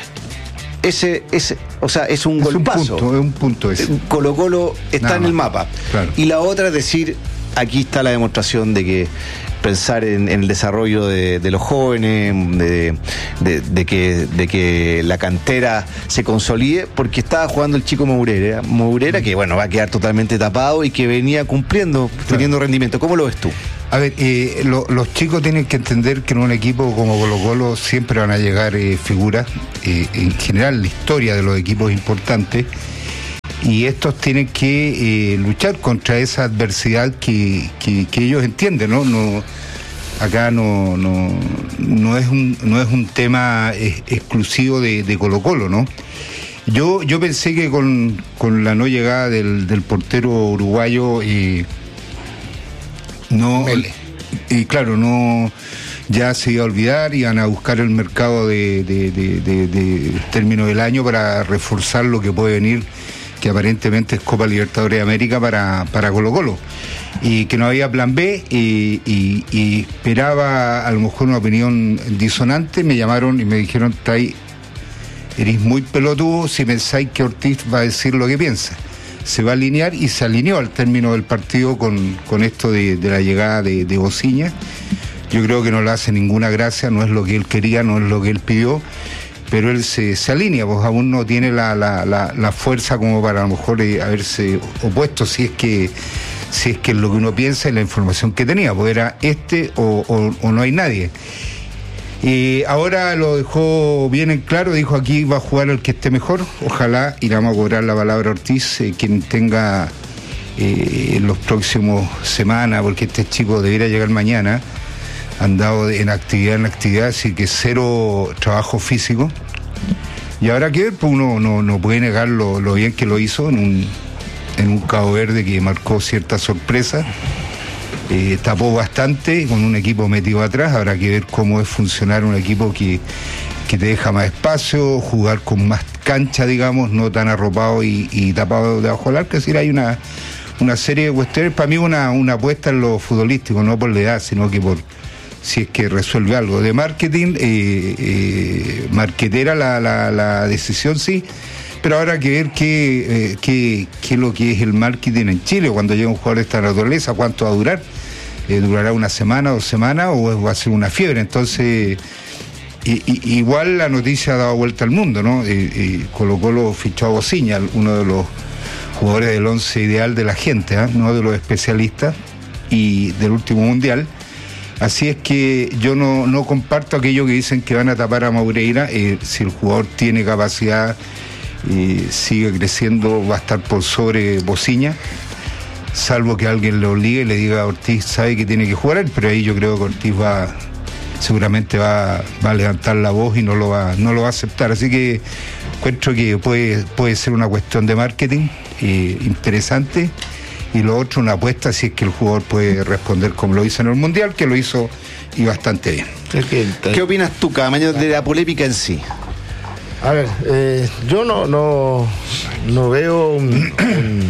Ese, ese, o sea, es un es golpazo. Un punto, es un punto ese. Colo Colo está Nada en el mapa. Claro. Y la otra es decir, aquí está la demostración de que pensar en, en el desarrollo de, de los jóvenes, de, de, de, que, de que la cantera se consolide, porque estaba jugando el chico Mourera, Mourera, que bueno, va a quedar totalmente tapado y que venía cumpliendo, claro, teniendo rendimiento. ¿Cómo lo ves tú? A ver, eh, lo, los chicos tienen que entender que en un equipo como Colo Colo siempre van a llegar eh, figuras, eh, en general la historia de los equipos importantes, y estos tienen que eh, luchar contra esa adversidad que, que, que ellos entienden, ¿no? No, acá no, no, no es un, no es un tema eh, exclusivo de, de Colo Colo, ¿no? Yo, yo pensé que con, con la no llegada del, del portero uruguayo, eh, no, y claro, no, ya se iba a olvidar, iban a buscar el mercado de, de, de, de, de término del año para reforzar lo que puede venir, que aparentemente es Copa Libertadores de América para, para Colo Colo, y que no había plan B, y, y, y esperaba a lo mejor una opinión disonante. Me llamaron y me dijeron, Tai, eres muy pelotudo si pensáis que Ortiz va a decir lo que piensa. Se va a alinear, y se alineó al término del partido con, con esto de, de la llegada de, de Bociña. Yo creo que no le hace ninguna gracia, no es lo que él quería, no es lo que él pidió, pero él se, se alinea, pues aún no tiene la, la, la, la fuerza como para a lo mejor eh, haberse opuesto, si es que si es que es lo que uno piensa y la información que tenía, pues era este o, o, o no hay nadie. Y ahora lo dejó bien en claro, dijo, aquí va a jugar el que esté mejor, ojalá, y le vamos a cobrar la palabra a Ortiz, eh, quien tenga eh, en los próximos semanas, porque este chico debiera llegar mañana, andado en actividad en actividad, así que cero trabajo físico. Y habrá que ver, pues uno no, no puede negar lo, lo bien que lo hizo en un, en un Cabo Verde que marcó cierta sorpresa. Eh, tapó bastante con un equipo metido atrás. Habrá que ver cómo es funcionar un equipo que, que te deja más espacio, jugar con más cancha, digamos, no tan arropado y, y tapado debajo del arco. Es decir, hay una, una serie de cuestiones. Para mí una, una apuesta en lo futbolístico, no por la edad, sino que por si es que resuelve algo. De marketing, eh, eh, marquetera la, la, la decisión, sí, pero habrá que ver qué, eh, qué, qué es lo que es el marketing en Chile cuando llega un jugador de esta naturaleza, cuánto va a durar. Eh, ¿Durará una semana, dos semanas o va a ser una fiebre? Entonces, y, y, igual la noticia ha dado vuelta al mundo, ¿no? Eh, eh, Colo Colo fichó a Bociña, uno de los jugadores del once ideal de la gente, ¿eh? No de los especialistas, y del último mundial. Así es que yo no, no comparto aquello que dicen que van a tapar a Mourera. Eh, si el jugador tiene capacidad, eh, sigue creciendo, va a estar por sobre Bociña, salvo que alguien le obligue y le diga a Ortiz, sabe que tiene que jugar él, pero ahí yo creo que Ortiz va, seguramente va, va a levantar la voz y no lo va, no lo va a aceptar. Así que encuentro que puede, puede ser una cuestión de marketing eh, interesante. Y lo otro, una apuesta si es que el jugador puede responder como lo hizo en el Mundial, que lo hizo y bastante bien. ¿Qué opinas tú, Caamaño, de la polémica en sí? A ver, eh, yo no, no, no veo un, un,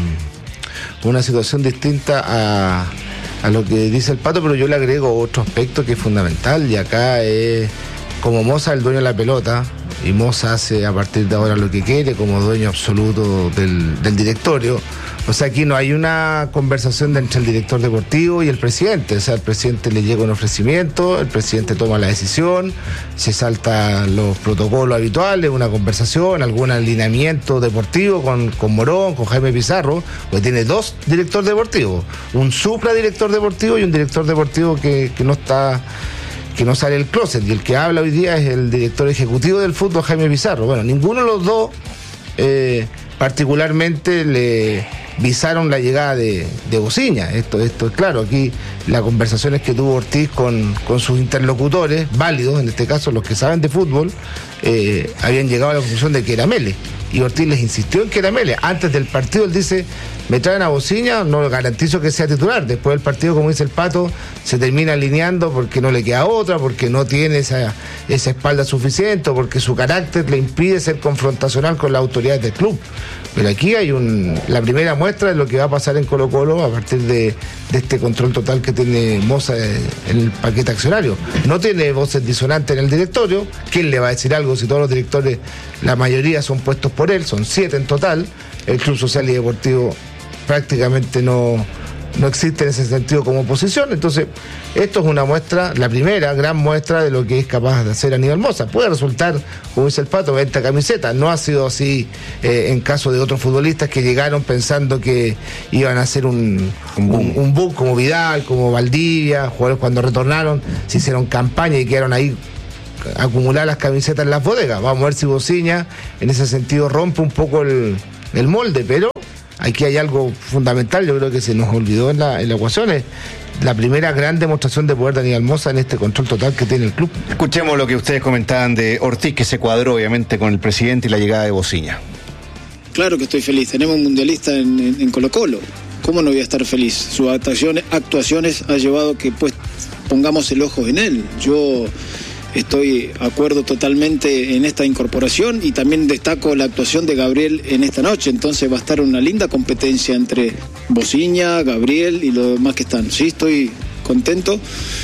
una situación distinta a, a lo que dice el Pato, pero yo le agrego otro aspecto que es fundamental, y acá es como Moza es el dueño de la pelota, y Moza hace a partir de ahora lo que quiere como dueño absoluto del, del directorio. O sea, aquí no hay una conversación entre el director deportivo y el presidente. O sea, el presidente le llega un ofrecimiento, el presidente toma la decisión, se salta los protocolos habituales, una conversación, algún alineamiento deportivo con, con Morón, con Jaime Pizarro, pues tiene dos directores deportivos, un supradirector deportivo y un director deportivo que, que no está... que no sale del closet, y el que habla hoy día es el director ejecutivo del fútbol, Jaime Pizarro. Bueno, ninguno de los dos eh, particularmente le visaron la llegada de, de Bociña. Esto, esto es claro, aquí las conversaciones que tuvo Ortiz con, con sus interlocutores, válidos, en este caso los que saben de fútbol, eh, habían llegado a la conclusión de que era Mele. Y Ortiz les insistió en que era Mele. Antes del partido él dice, me traen a Bociña, no garantizo que sea titular. Después del partido, como dice el Pato, se termina alineando porque no le queda otra, porque no tiene esa, esa espalda suficiente, porque su carácter le impide ser confrontacional con las autoridades del club. Pero aquí hay un la primera muestra de lo que va a pasar en Colo-Colo a partir de, de este control total que tiene Moza en el paquete accionario. No tiene voces disonantes en el directorio. ¿Quién le va a decir algo si todos los directores, la mayoría son puestos por él? Son siete en total. El Club Social y Deportivo prácticamente no, no existe en ese sentido como oposición. Entonces, esto es una muestra, la primera gran muestra de lo que es capaz de hacer Aníbal Moza. Puede resultar, como dice el Pato, venta camiseta. No ha sido así eh, en caso de otros futbolistas que llegaron pensando que iban a hacer un, un, un, un boom como Vidal, como Valdivia. Jugadores cuando retornaron se hicieron campaña y quedaron ahí acumular las camisetas en las bodegas. Vamos a ver si Bociña en ese sentido rompe un poco el, el molde, pero aquí hay algo fundamental, yo creo que se nos olvidó en la, en la ecuación, es la primera gran demostración de poder de Aníbal Moza en este control total que tiene el club. Escuchemos lo que ustedes comentaban de Ortiz, que se cuadró obviamente con el presidente y la llegada de Bociña. Claro que estoy feliz, tenemos un mundialista en, en, en Colo-Colo. ¿Cómo no voy a estar feliz? Sus actuaciones, actuaciones ha llevado que pues pongamos el ojo en él. Yo estoy de acuerdo totalmente en esta incorporación y también destaco la actuación de Gabriel en esta noche. Entonces va a estar una linda competencia entre Bociña, Gabriel y los demás que están. Sí, estoy contento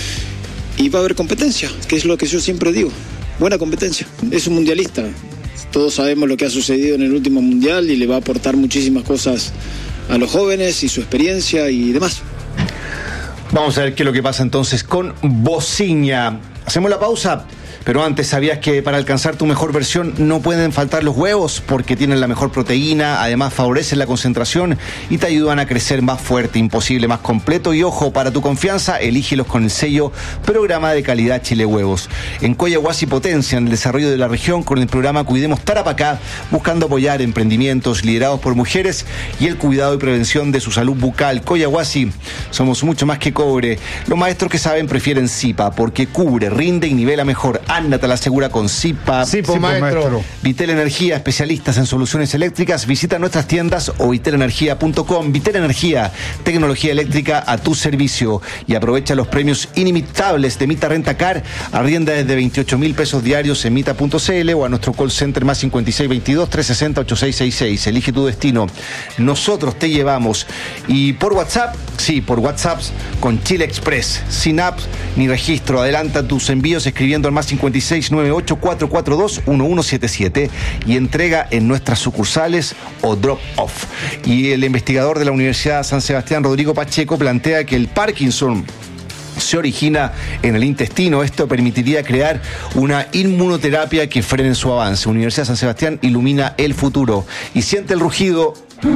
y va a haber competencia, que es lo que yo siempre digo. Buena competencia. Es un mundialista. Todos sabemos lo que ha sucedido en el último mundial y le va a aportar muchísimas cosas a los jóvenes y su experiencia y demás. Vamos a ver qué es lo que pasa entonces con Bociña. Hacemos la pausa, pero antes, ¿sabías que para alcanzar tu mejor versión no pueden faltar los huevos? Porque tienen la mejor proteína, además favorecen la concentración y te ayudan a crecer más fuerte, imposible, más completo. Y ojo, para tu confianza, elígelos con el sello Programa de Calidad Chile Huevos. En Coyahuasi potencian el desarrollo de la región con el programa Cuidemos Tarapacá, buscando apoyar emprendimientos liderados por mujeres y el cuidado y prevención de su salud bucal. Coyahuasi, somos mucho más que cobre. Los maestros que saben prefieren Zipa porque cubre, rinde y nivela mejor. Anda, te la asegura con Zipa. Zipa, maestro. maestro. Vitel Energía, especialistas en soluciones eléctricas. Visita nuestras tiendas o vitel energía punto com. Vitel Energía, tecnología eléctrica a tu servicio. Y aprovecha los premios inimitables de Mita Rentacar. Arrienda desde veintiocho mil pesos diarios en mita punto cl o a nuestro call center más cincuenta y seis veintidós, trescientos sesenta, ochenta y seis sesenta y seis. Elige tu destino. Nosotros te llevamos. Y por WhatsApp, sí, por WhatsApp con Chile Express. Sin app ni registro. Adelanta tus envíos escribiendo al más cincuenta y seis noventa y ocho, cuatrocientos cuarenta y dos, once setenta y siete y entrega en nuestras sucursales o drop off. Y el investigador de la Universidad San Sebastián, Rodrigo Pacheco, plantea que el Parkinson se origina en el intestino. Esto permitiría crear una inmunoterapia que frene su avance. Universidad San Sebastián ilumina el futuro. Y siente el rugido.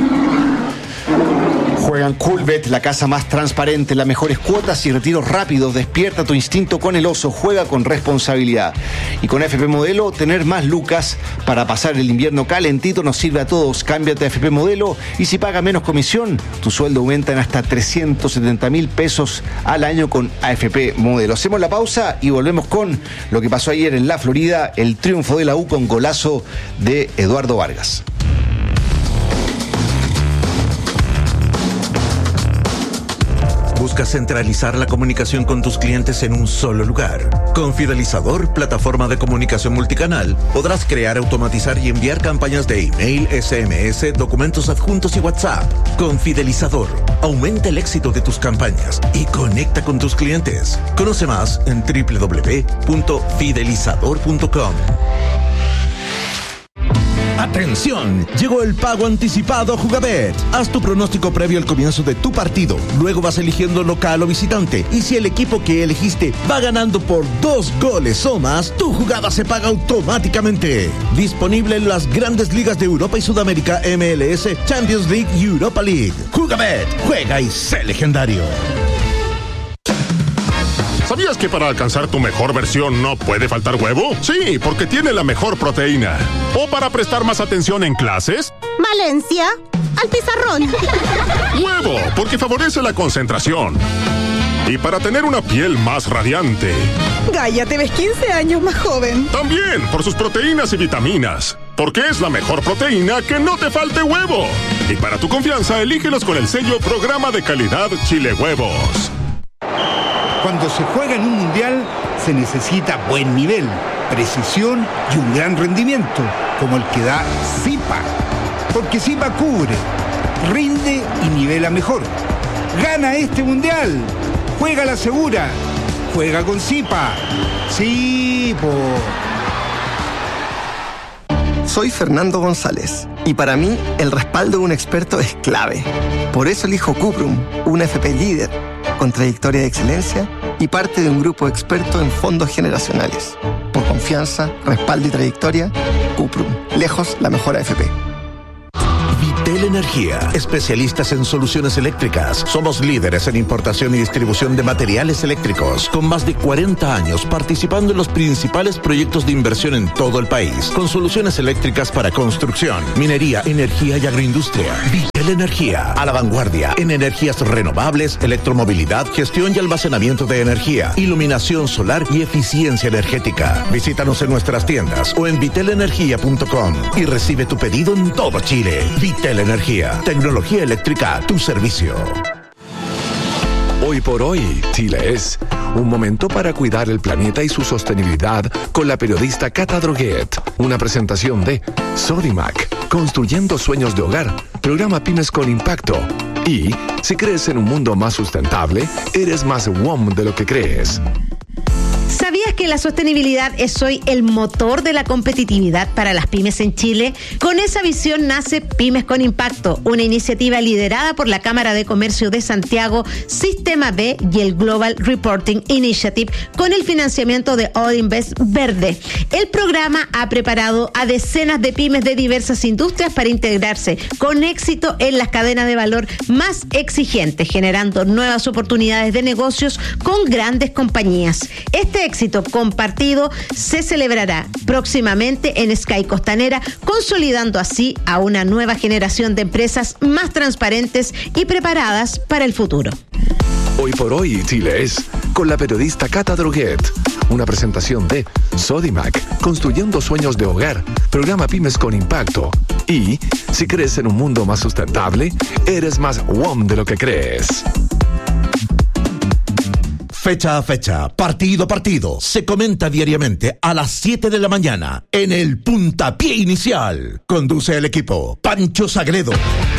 Juegan Coolbet, la casa más transparente, las mejores cuotas y retiros rápidos. Despierta tu instinto con el oso, juega con responsabilidad. Y con A F P Modelo, tener más lucas para pasar el invierno calentito nos sirve a todos. Cámbiate a A F P Modelo y si paga menos comisión, tu sueldo aumenta en hasta trescientos setenta mil pesos al año con A F P Modelo. Hacemos la pausa y volvemos con lo que pasó ayer en la Florida, el triunfo de la U con golazo de Eduardo Vargas. Busca centralizar la comunicación con tus clientes en un solo lugar. Con Fidelizador, plataforma de comunicación multicanal, podrás crear, automatizar y enviar campañas de email, S M S, documentos adjuntos y WhatsApp. Con Fidelizador, aumenta el éxito de tus campañas y conecta con tus clientes. Conoce más en doble u doble u doble u punto fidelizador punto com. ¡Atención! Llegó el pago anticipado a Jugabet. Haz tu pronóstico previo al comienzo de tu partido. Luego vas eligiendo local o visitante. Y si el equipo que elegiste va ganando por dos goles o más, tu jugada se paga automáticamente. Disponible en las grandes ligas de Europa y Sudamérica, M L S, Champions League y Europa League. Jugabet. Juega y sé legendario. ¿Sabías que para alcanzar tu mejor versión no puede faltar huevo? Sí, porque tiene la mejor proteína. ¿O para prestar más atención en clases? Valencia, al pizarrón. Huevo, porque favorece la concentración. Y para tener una piel más radiante. Gaia, te ves quince años más joven. También, por sus proteínas y vitaminas. Porque es la mejor proteína que no te falte huevo. Y para tu confianza, elígelos con el sello Programa de Calidad Chile Huevos. Cuando se juega en un mundial, se necesita buen nivel, precisión y un gran rendimiento, como el que da Zipa. Porque Zipa cubre, rinde y nivela mejor. ¡Gana este mundial! ¡Juega la segura! ¡Juega con Zipa! ¡Sí, po! Soy Fernando González y para mí el respaldo de un experto es clave. Por eso elijo Cuprum, una F P líder, con trayectoria de excelencia y parte de un grupo experto en fondos generacionales. Por confianza, respaldo y trayectoria, Cuprum, lejos la mejor A F P. Vitel Energía, especialistas en soluciones eléctricas. Somos líderes en importación y distribución de materiales eléctricos, con más de cuarenta años participando en los principales proyectos de inversión en todo el país, con soluciones eléctricas para construcción, minería, energía y agroindustria. Vitel Energía, a la vanguardia en energías renovables, electromovilidad, gestión y almacenamiento de energía, iluminación solar y eficiencia energética. Visítanos en nuestras tiendas o en vitel energía punto com y recibe tu pedido en todo Chile. Vitel Energía, tecnología eléctrica a tu servicio. Hoy por hoy, Chile es un momento para cuidar el planeta y su sostenibilidad con la periodista Cata Droguet. Una presentación de Sodimac, construyendo sueños de hogar, programa Pymes con Impacto. Y si crees en un mundo más sustentable, eres más W O M de lo que crees. ¿Sabías que la sostenibilidad es hoy el motor de la competitividad para las pymes en Chile? Con esa visión nace Pymes con Impacto, una iniciativa liderada por la Cámara de Comercio de Santiago, Sistema B y el Global Reporting Initiative, con el financiamiento de Odinvest Verde. El programa ha preparado a decenas de pymes de diversas industrias para integrarse con éxito en las cadenas de valor más exigentes, generando nuevas oportunidades de negocios con grandes compañías. Este éxito compartido se celebrará próximamente en Sky Costanera, consolidando así a una nueva generación de empresas más transparentes y preparadas para el futuro. Hoy por hoy, Chile es con la periodista Cata Droguet. Una presentación de Sodimac, construyendo sueños de hogar, programa Pymes con Impacto. Y si crees en un mundo más sustentable, eres más W O M de lo que crees. Fecha a fecha, partido a partido, se comenta diariamente a las siete de la mañana en el Puntapié Inicial. Conduce el equipo Pancho Sagredo.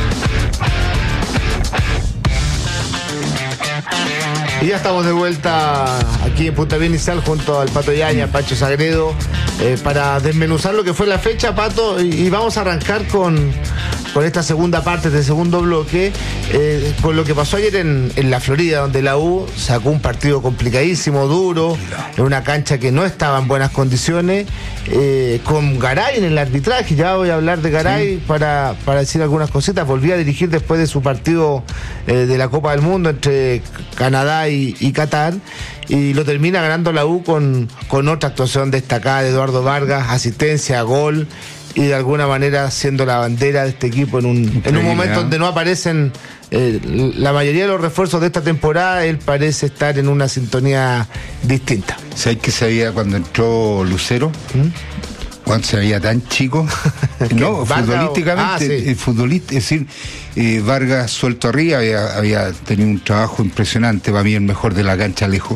Y ya estamos de vuelta aquí en Puntapié Inicial junto al Pato Yaña, Pancho Sagredo, eh, para desmenuzar lo que fue la fecha, Pato, y, y vamos a arrancar con, con esta segunda parte, este segundo bloque, eh, con lo que pasó ayer en, en la Florida, donde la U sacó un partido complicadísimo, duro, en una cancha que no estaba en buenas condiciones, eh, con Garay en el arbitraje. Ya voy a hablar de Garay, sí, para, para decir algunas cositas. Volví a dirigir después de su partido eh, de la Copa del Mundo entre Canadá y, y Qatar, y lo termina ganando la U con, con otra actuación destacada de Eduardo Vargas, asistencia, gol, y de alguna manera siendo la bandera de este equipo en un, en un momento donde no aparecen eh, la mayoría de los refuerzos de esta temporada. Él parece estar en una sintonía distinta. ¿Sabes qué sabía cuando entró Lucero? ¿Mm? Cuando se veía tan chico, no, futbolísticamente, ah, sí. el futbolista, es decir, eh, Vargas suelto arriba había, había tenido un trabajo impresionante, para mí el mejor de la cancha lejos.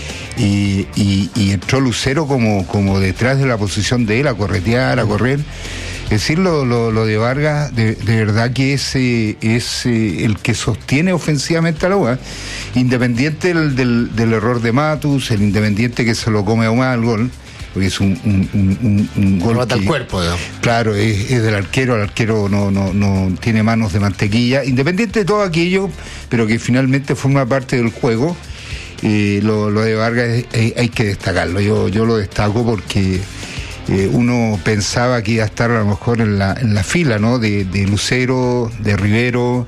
Y, y, y entró Lucero como, como detrás de la posición de él, a corretear, a correr. Es decir, lo, lo, lo de Vargas, de, de verdad que es, eh, es eh, el que sostiene ofensivamente a la U, ¿eh? Independiente del, del, del error de Matus, el Independiente que se lo come a Humada el gol, porque es un, un, un, un, un gol mata que, el cuerpo, ¿no? Claro, es, es del arquero, el arquero no, no, no tiene manos de mantequilla, independiente de todo aquello, pero que finalmente forma parte del juego. Eh, lo, lo de Vargas es, es, hay que destacarlo, yo, yo lo destaco porque eh, uno pensaba que iba a estar a lo mejor en la, en la fila, ¿no? de, de Lucero, de Rivero,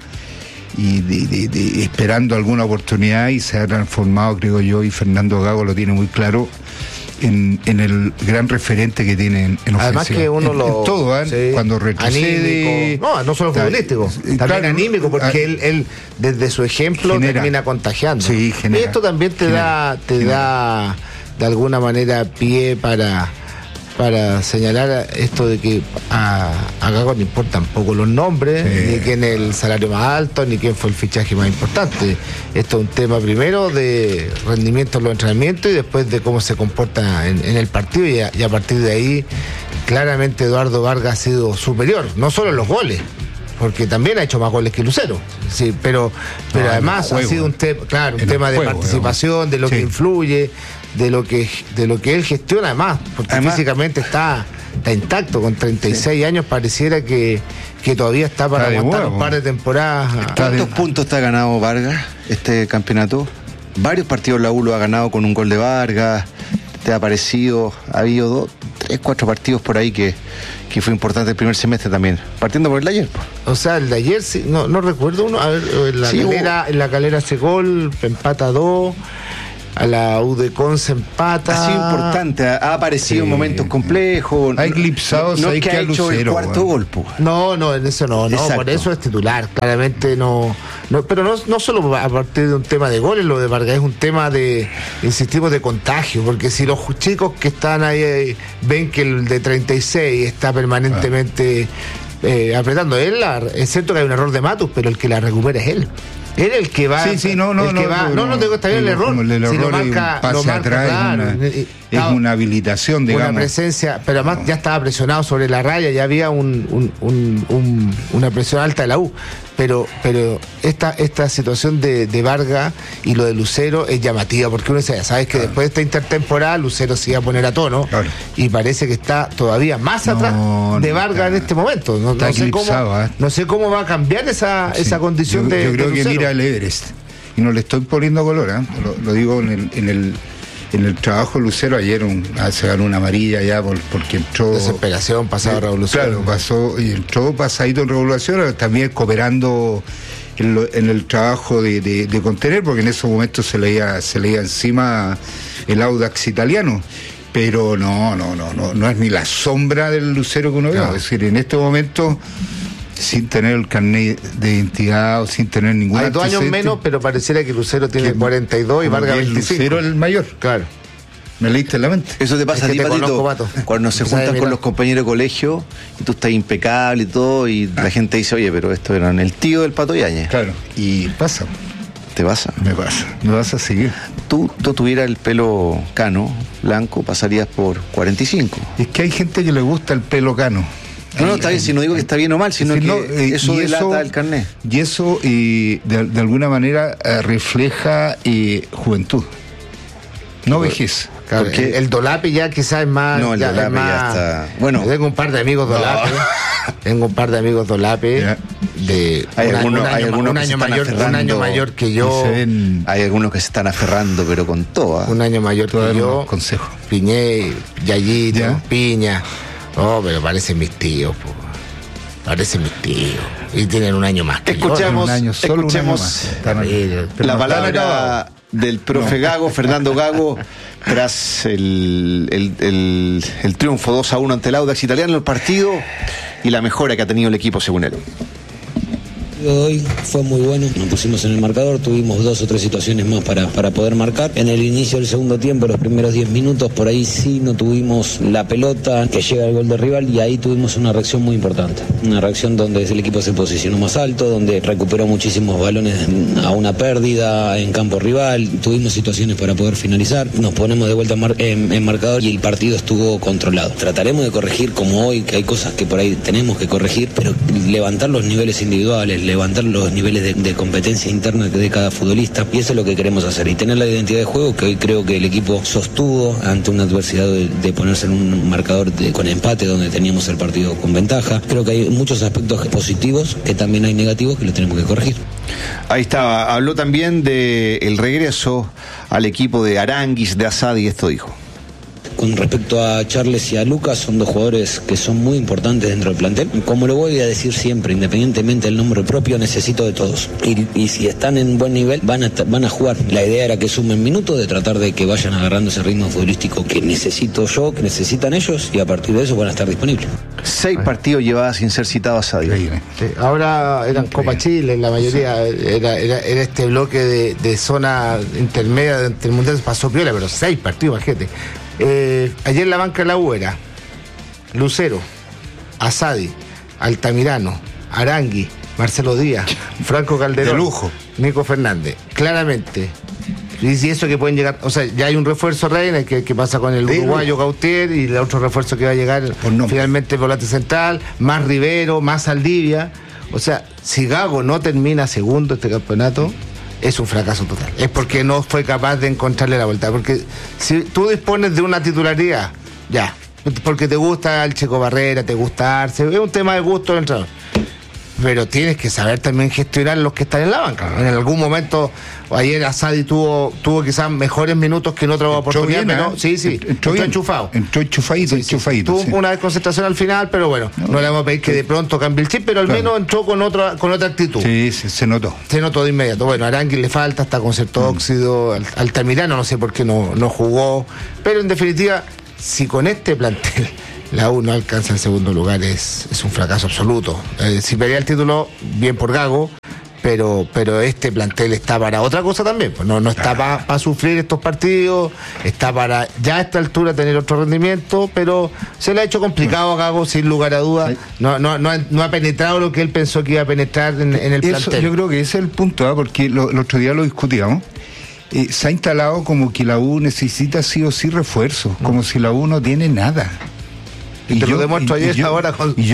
y de, de, de, esperando alguna oportunidad, y se ha transformado, creo yo, y Fernando Gago lo tiene muy claro, en, en el gran referente que tiene en, en Además ofensiva. que uno en, lo... en todo, ¿eh? Sí, Cuando retrocede... anímico. No, no solo futbolístico, también claro, anímico, porque ah, él, él desde su ejemplo genera, termina contagiando. Sí, genera, y esto también te genera, da te genera. da de alguna manera pie para para señalar esto de que a, a Gago no importan poco los nombres, sí. ni quién es el salario más alto, ni quién fue el fichaje más importante. Esto es un tema primero de rendimiento en los entrenamientos y después de cómo se comporta en, en el partido, y a, y a partir de ahí claramente Eduardo Vargas ha sido superior, no solo en los goles, porque también ha hecho más goles que Lucero, sí, pero, pero no, además juego, ha sido un, te claro, un tema juego, de participación, digamos. de lo sí. que influye, de lo que de lo que él gestiona además, porque además, físicamente está, está intacto, con treinta y seis sí. años pareciera que, que todavía está para está aguantar un par de temporadas. ¿Cuántos de... puntos te ha ganado Vargas este campeonato? Varios partidos la U lo ha ganado con un gol de Vargas. ¿Te ha parecido? Ha habido dos, tres, cuatro partidos por ahí que, que fue importante el primer semestre también. Partiendo por el de ayer. Pues. O sea, el de ayer, sí, no, no recuerdo uno. A ver, en la, sí, calera, hubo... en la calera hace gol, empata dos. A la U de Conce empata. Ha sido importante, ha aparecido sí. en momentos complejos. Ha eclipsado, no, no hay que, que ha hecho Lucero, el cuarto bueno. gol. No, no, en eso no, no, Exacto. por eso es titular, claramente no, no pero no, no solo a partir de un tema de goles, lo de Vargas es un tema de, insistimos, de contagio, porque si los chicos que están ahí, ahí ven que el de treinta y seis está permanentemente ah. eh, apretando, él, la, es cierto que hay un error de Matus, pero el que la recupera es él. Él el que va. Sí, sí, no, no, el que no, va, no, no, no, tengo está bien el error. El, el error si lo marca, pase lo marca, atrás, claro. Es una, es una habilitación, digamos. Una presencia, pero además no. ya estaba presionado sobre la raya, ya había un, un, un, un, una presión alta de la U. Pero, pero esta, esta situación de, de Vargas y lo de Lucero es llamativa, porque uno dice, ya sabes que claro. después de esta intertemporada Lucero se iba a poner a tono, claro. y parece que está todavía más no, atrás de Vargas no, en este momento. No, no, sé cómo, ¿eh? no sé cómo va a cambiar esa, sí. esa condición yo, de Yo creo de que mira el Everest, y no le estoy poniendo color, ¿eh? lo, lo digo en el... En el En el trabajo de Lucero ayer un, se ganó una amarilla ya por, porque entró... Desesperación, pasado eh, revolución. Claro, pasó y entró pasadito en revolución, también cooperando en, lo, en el trabajo de, de, de contener, porque en esos momentos se leía, se leía encima el Audax italiano. Pero no, no, no, no, no es ni la sombra del Lucero que uno ve. No. Es decir, en este momento... sin tener el carnet de identidad o sin tener ninguna. Hay dos años menos, pero pareciera que Lucero tiene que, cuarenta y dos y Vargas veinticinco. Lucero es el mayor. Claro. Me leíste en la mente. Eso te pasa a ti, Patito, cuando se juntan con los compañeros de colegio y tú estás impecable y todo, y ah. la gente dice, oye, pero esto era el tío del Pato Yáñez. Claro. Y pasa. ¿Te pasa? Me pasa. Me vas a seguir. Tú, tú tuvieras el pelo cano, blanco, pasarías por cuarenta y cinco. Es que hay gente que le gusta el pelo cano. No, no, está bien, si no digo que está bien o mal, sino si que no, eh, eso delata eso, el carnet. Y eso eh, de, de alguna manera eh, refleja eh, juventud, no vejez. Claro, porque el, el Dolape ya quizás es más... No, el ya, Dolape más, ya está... Bueno, tengo un par de amigos Dolape, no. tengo un par de amigos Dolape yeah. de hay un, algunos, un año, hay algunos un año mayor, un año mayor que yo. Ven, hay algunos que se están aferrando, pero con todo. ¿eh? Un año mayor que yo. Consejo. Piñé, Yayito, ¿ya? Piña. Oh, pero parecen mis tíos, po. Parecen mis tíos. Y tienen un año más que escuchemos, yo. Un año, solo escuchemos un año más. La palabra del profe no. Gago, Fernando Gago, tras el, el, el, el triunfo dos a uno ante el Audax italiano, el partido y la mejora que ha tenido el equipo según él. Hoy fue muy bueno, nos pusimos en el marcador, tuvimos dos o tres situaciones más para, para poder marcar. En el inicio del segundo tiempo, los primeros diez minutos, por ahí sí no tuvimos la pelota que llega al gol del rival y ahí tuvimos una reacción muy importante. Una reacción donde el equipo se posicionó más alto, donde recuperó muchísimos balones a una pérdida en campo rival, tuvimos situaciones para poder finalizar, nos ponemos de vuelta en, mar, en, en marcador y el partido estuvo controlado. Trataremos de corregir como hoy, que hay cosas que por ahí tenemos que corregir, pero levantar los niveles individuales, levantar los niveles de, de competencia interna de cada futbolista, y eso es lo que queremos hacer, y tener la identidad de juego que hoy creo que el equipo sostuvo ante una adversidad de, de ponerse en un marcador de, con empate donde teníamos el partido con ventaja. Creo que hay muchos aspectos positivos, que también hay negativos que los tenemos que corregir. Ahí estaba, habló también de el regreso al equipo de Aranguis, de Asadi, y esto dijo. Con respecto a Charles y a Lucas, son dos jugadores que son muy importantes dentro del plantel. Como lo voy a decir siempre, independientemente del nombre propio, necesito de todos. Y, y si están en buen nivel, van a, van a jugar. La idea era que sumen minutos, de tratar de que vayan agarrando ese ritmo futbolístico que necesito yo, que necesitan ellos, y a partir de eso van a estar disponibles. Seis partidos llevadas sin ser citado a Sadio. Sí, ahora eran Copa Chile, la mayoría era, era, era este bloque de, de zona intermedia entre el mundial, pasó piola, pero seis partidos, imagínate. Eh, ayer la banca de la U era Lucero, Asadi, Altamirano, Arangui, Marcelo Díaz, Franco Calderón, de lujo, Nico Fernández, claramente. Y si eso que pueden llegar, o sea, ya hay un refuerzo, Reina, que, que pasa con el de uruguayo Gautier, y el otro refuerzo que va a llegar finalmente volante central, más Rivero, más Saldivia. O sea, si Gago no termina segundo este campeonato, es un fracaso total. Es porque no fue capaz de encontrarle la vuelta. Porque si tú dispones de una titularidad, ya, porque te gusta el Checo Barrera, te gusta Arce, es un tema de gusto del entrenador. Pero tienes que saber también gestionar los que están en la banca. En algún momento, ayer Asadi tuvo, tuvo quizás mejores minutos que en otra oportunidad, bien, pero ¿eh? sí, sí, entró, entró enchufado. Entró enchufadito, sí, enchufadito. Tuvo sí. una desconcentración al final, pero bueno, no, no le vamos a pedir que de pronto cambie el chip, pero al claro. menos entró con otra, con otra actitud. Sí, se, se notó. Se notó de inmediato. Bueno, a Arangui le falta, está con cierto mm. óxido, Al, Altamirano no sé por qué no, no jugó, pero en definitiva, si con este plantel la U no alcanza el segundo lugar, es, es un fracaso absoluto. Eh, si pelea el título, bien por Gago, pero pero este plantel está para otra cosa también. Pues no, no está para pa sufrir estos partidos, está para ya a esta altura tener otro rendimiento, pero se le ha hecho complicado a Gago, sin lugar a dudas. No, no, no, ha, no ha penetrado lo que él pensó que iba a penetrar en, en el Eso, plantel. Yo creo que ese es el punto, ¿eh? Porque lo, el otro día lo discutíamos. Eh, se ha instalado como que la U necesita sí o sí refuerzos, como si la U no tiene nada. Y, y te yo, lo demuestro ayer ahora con,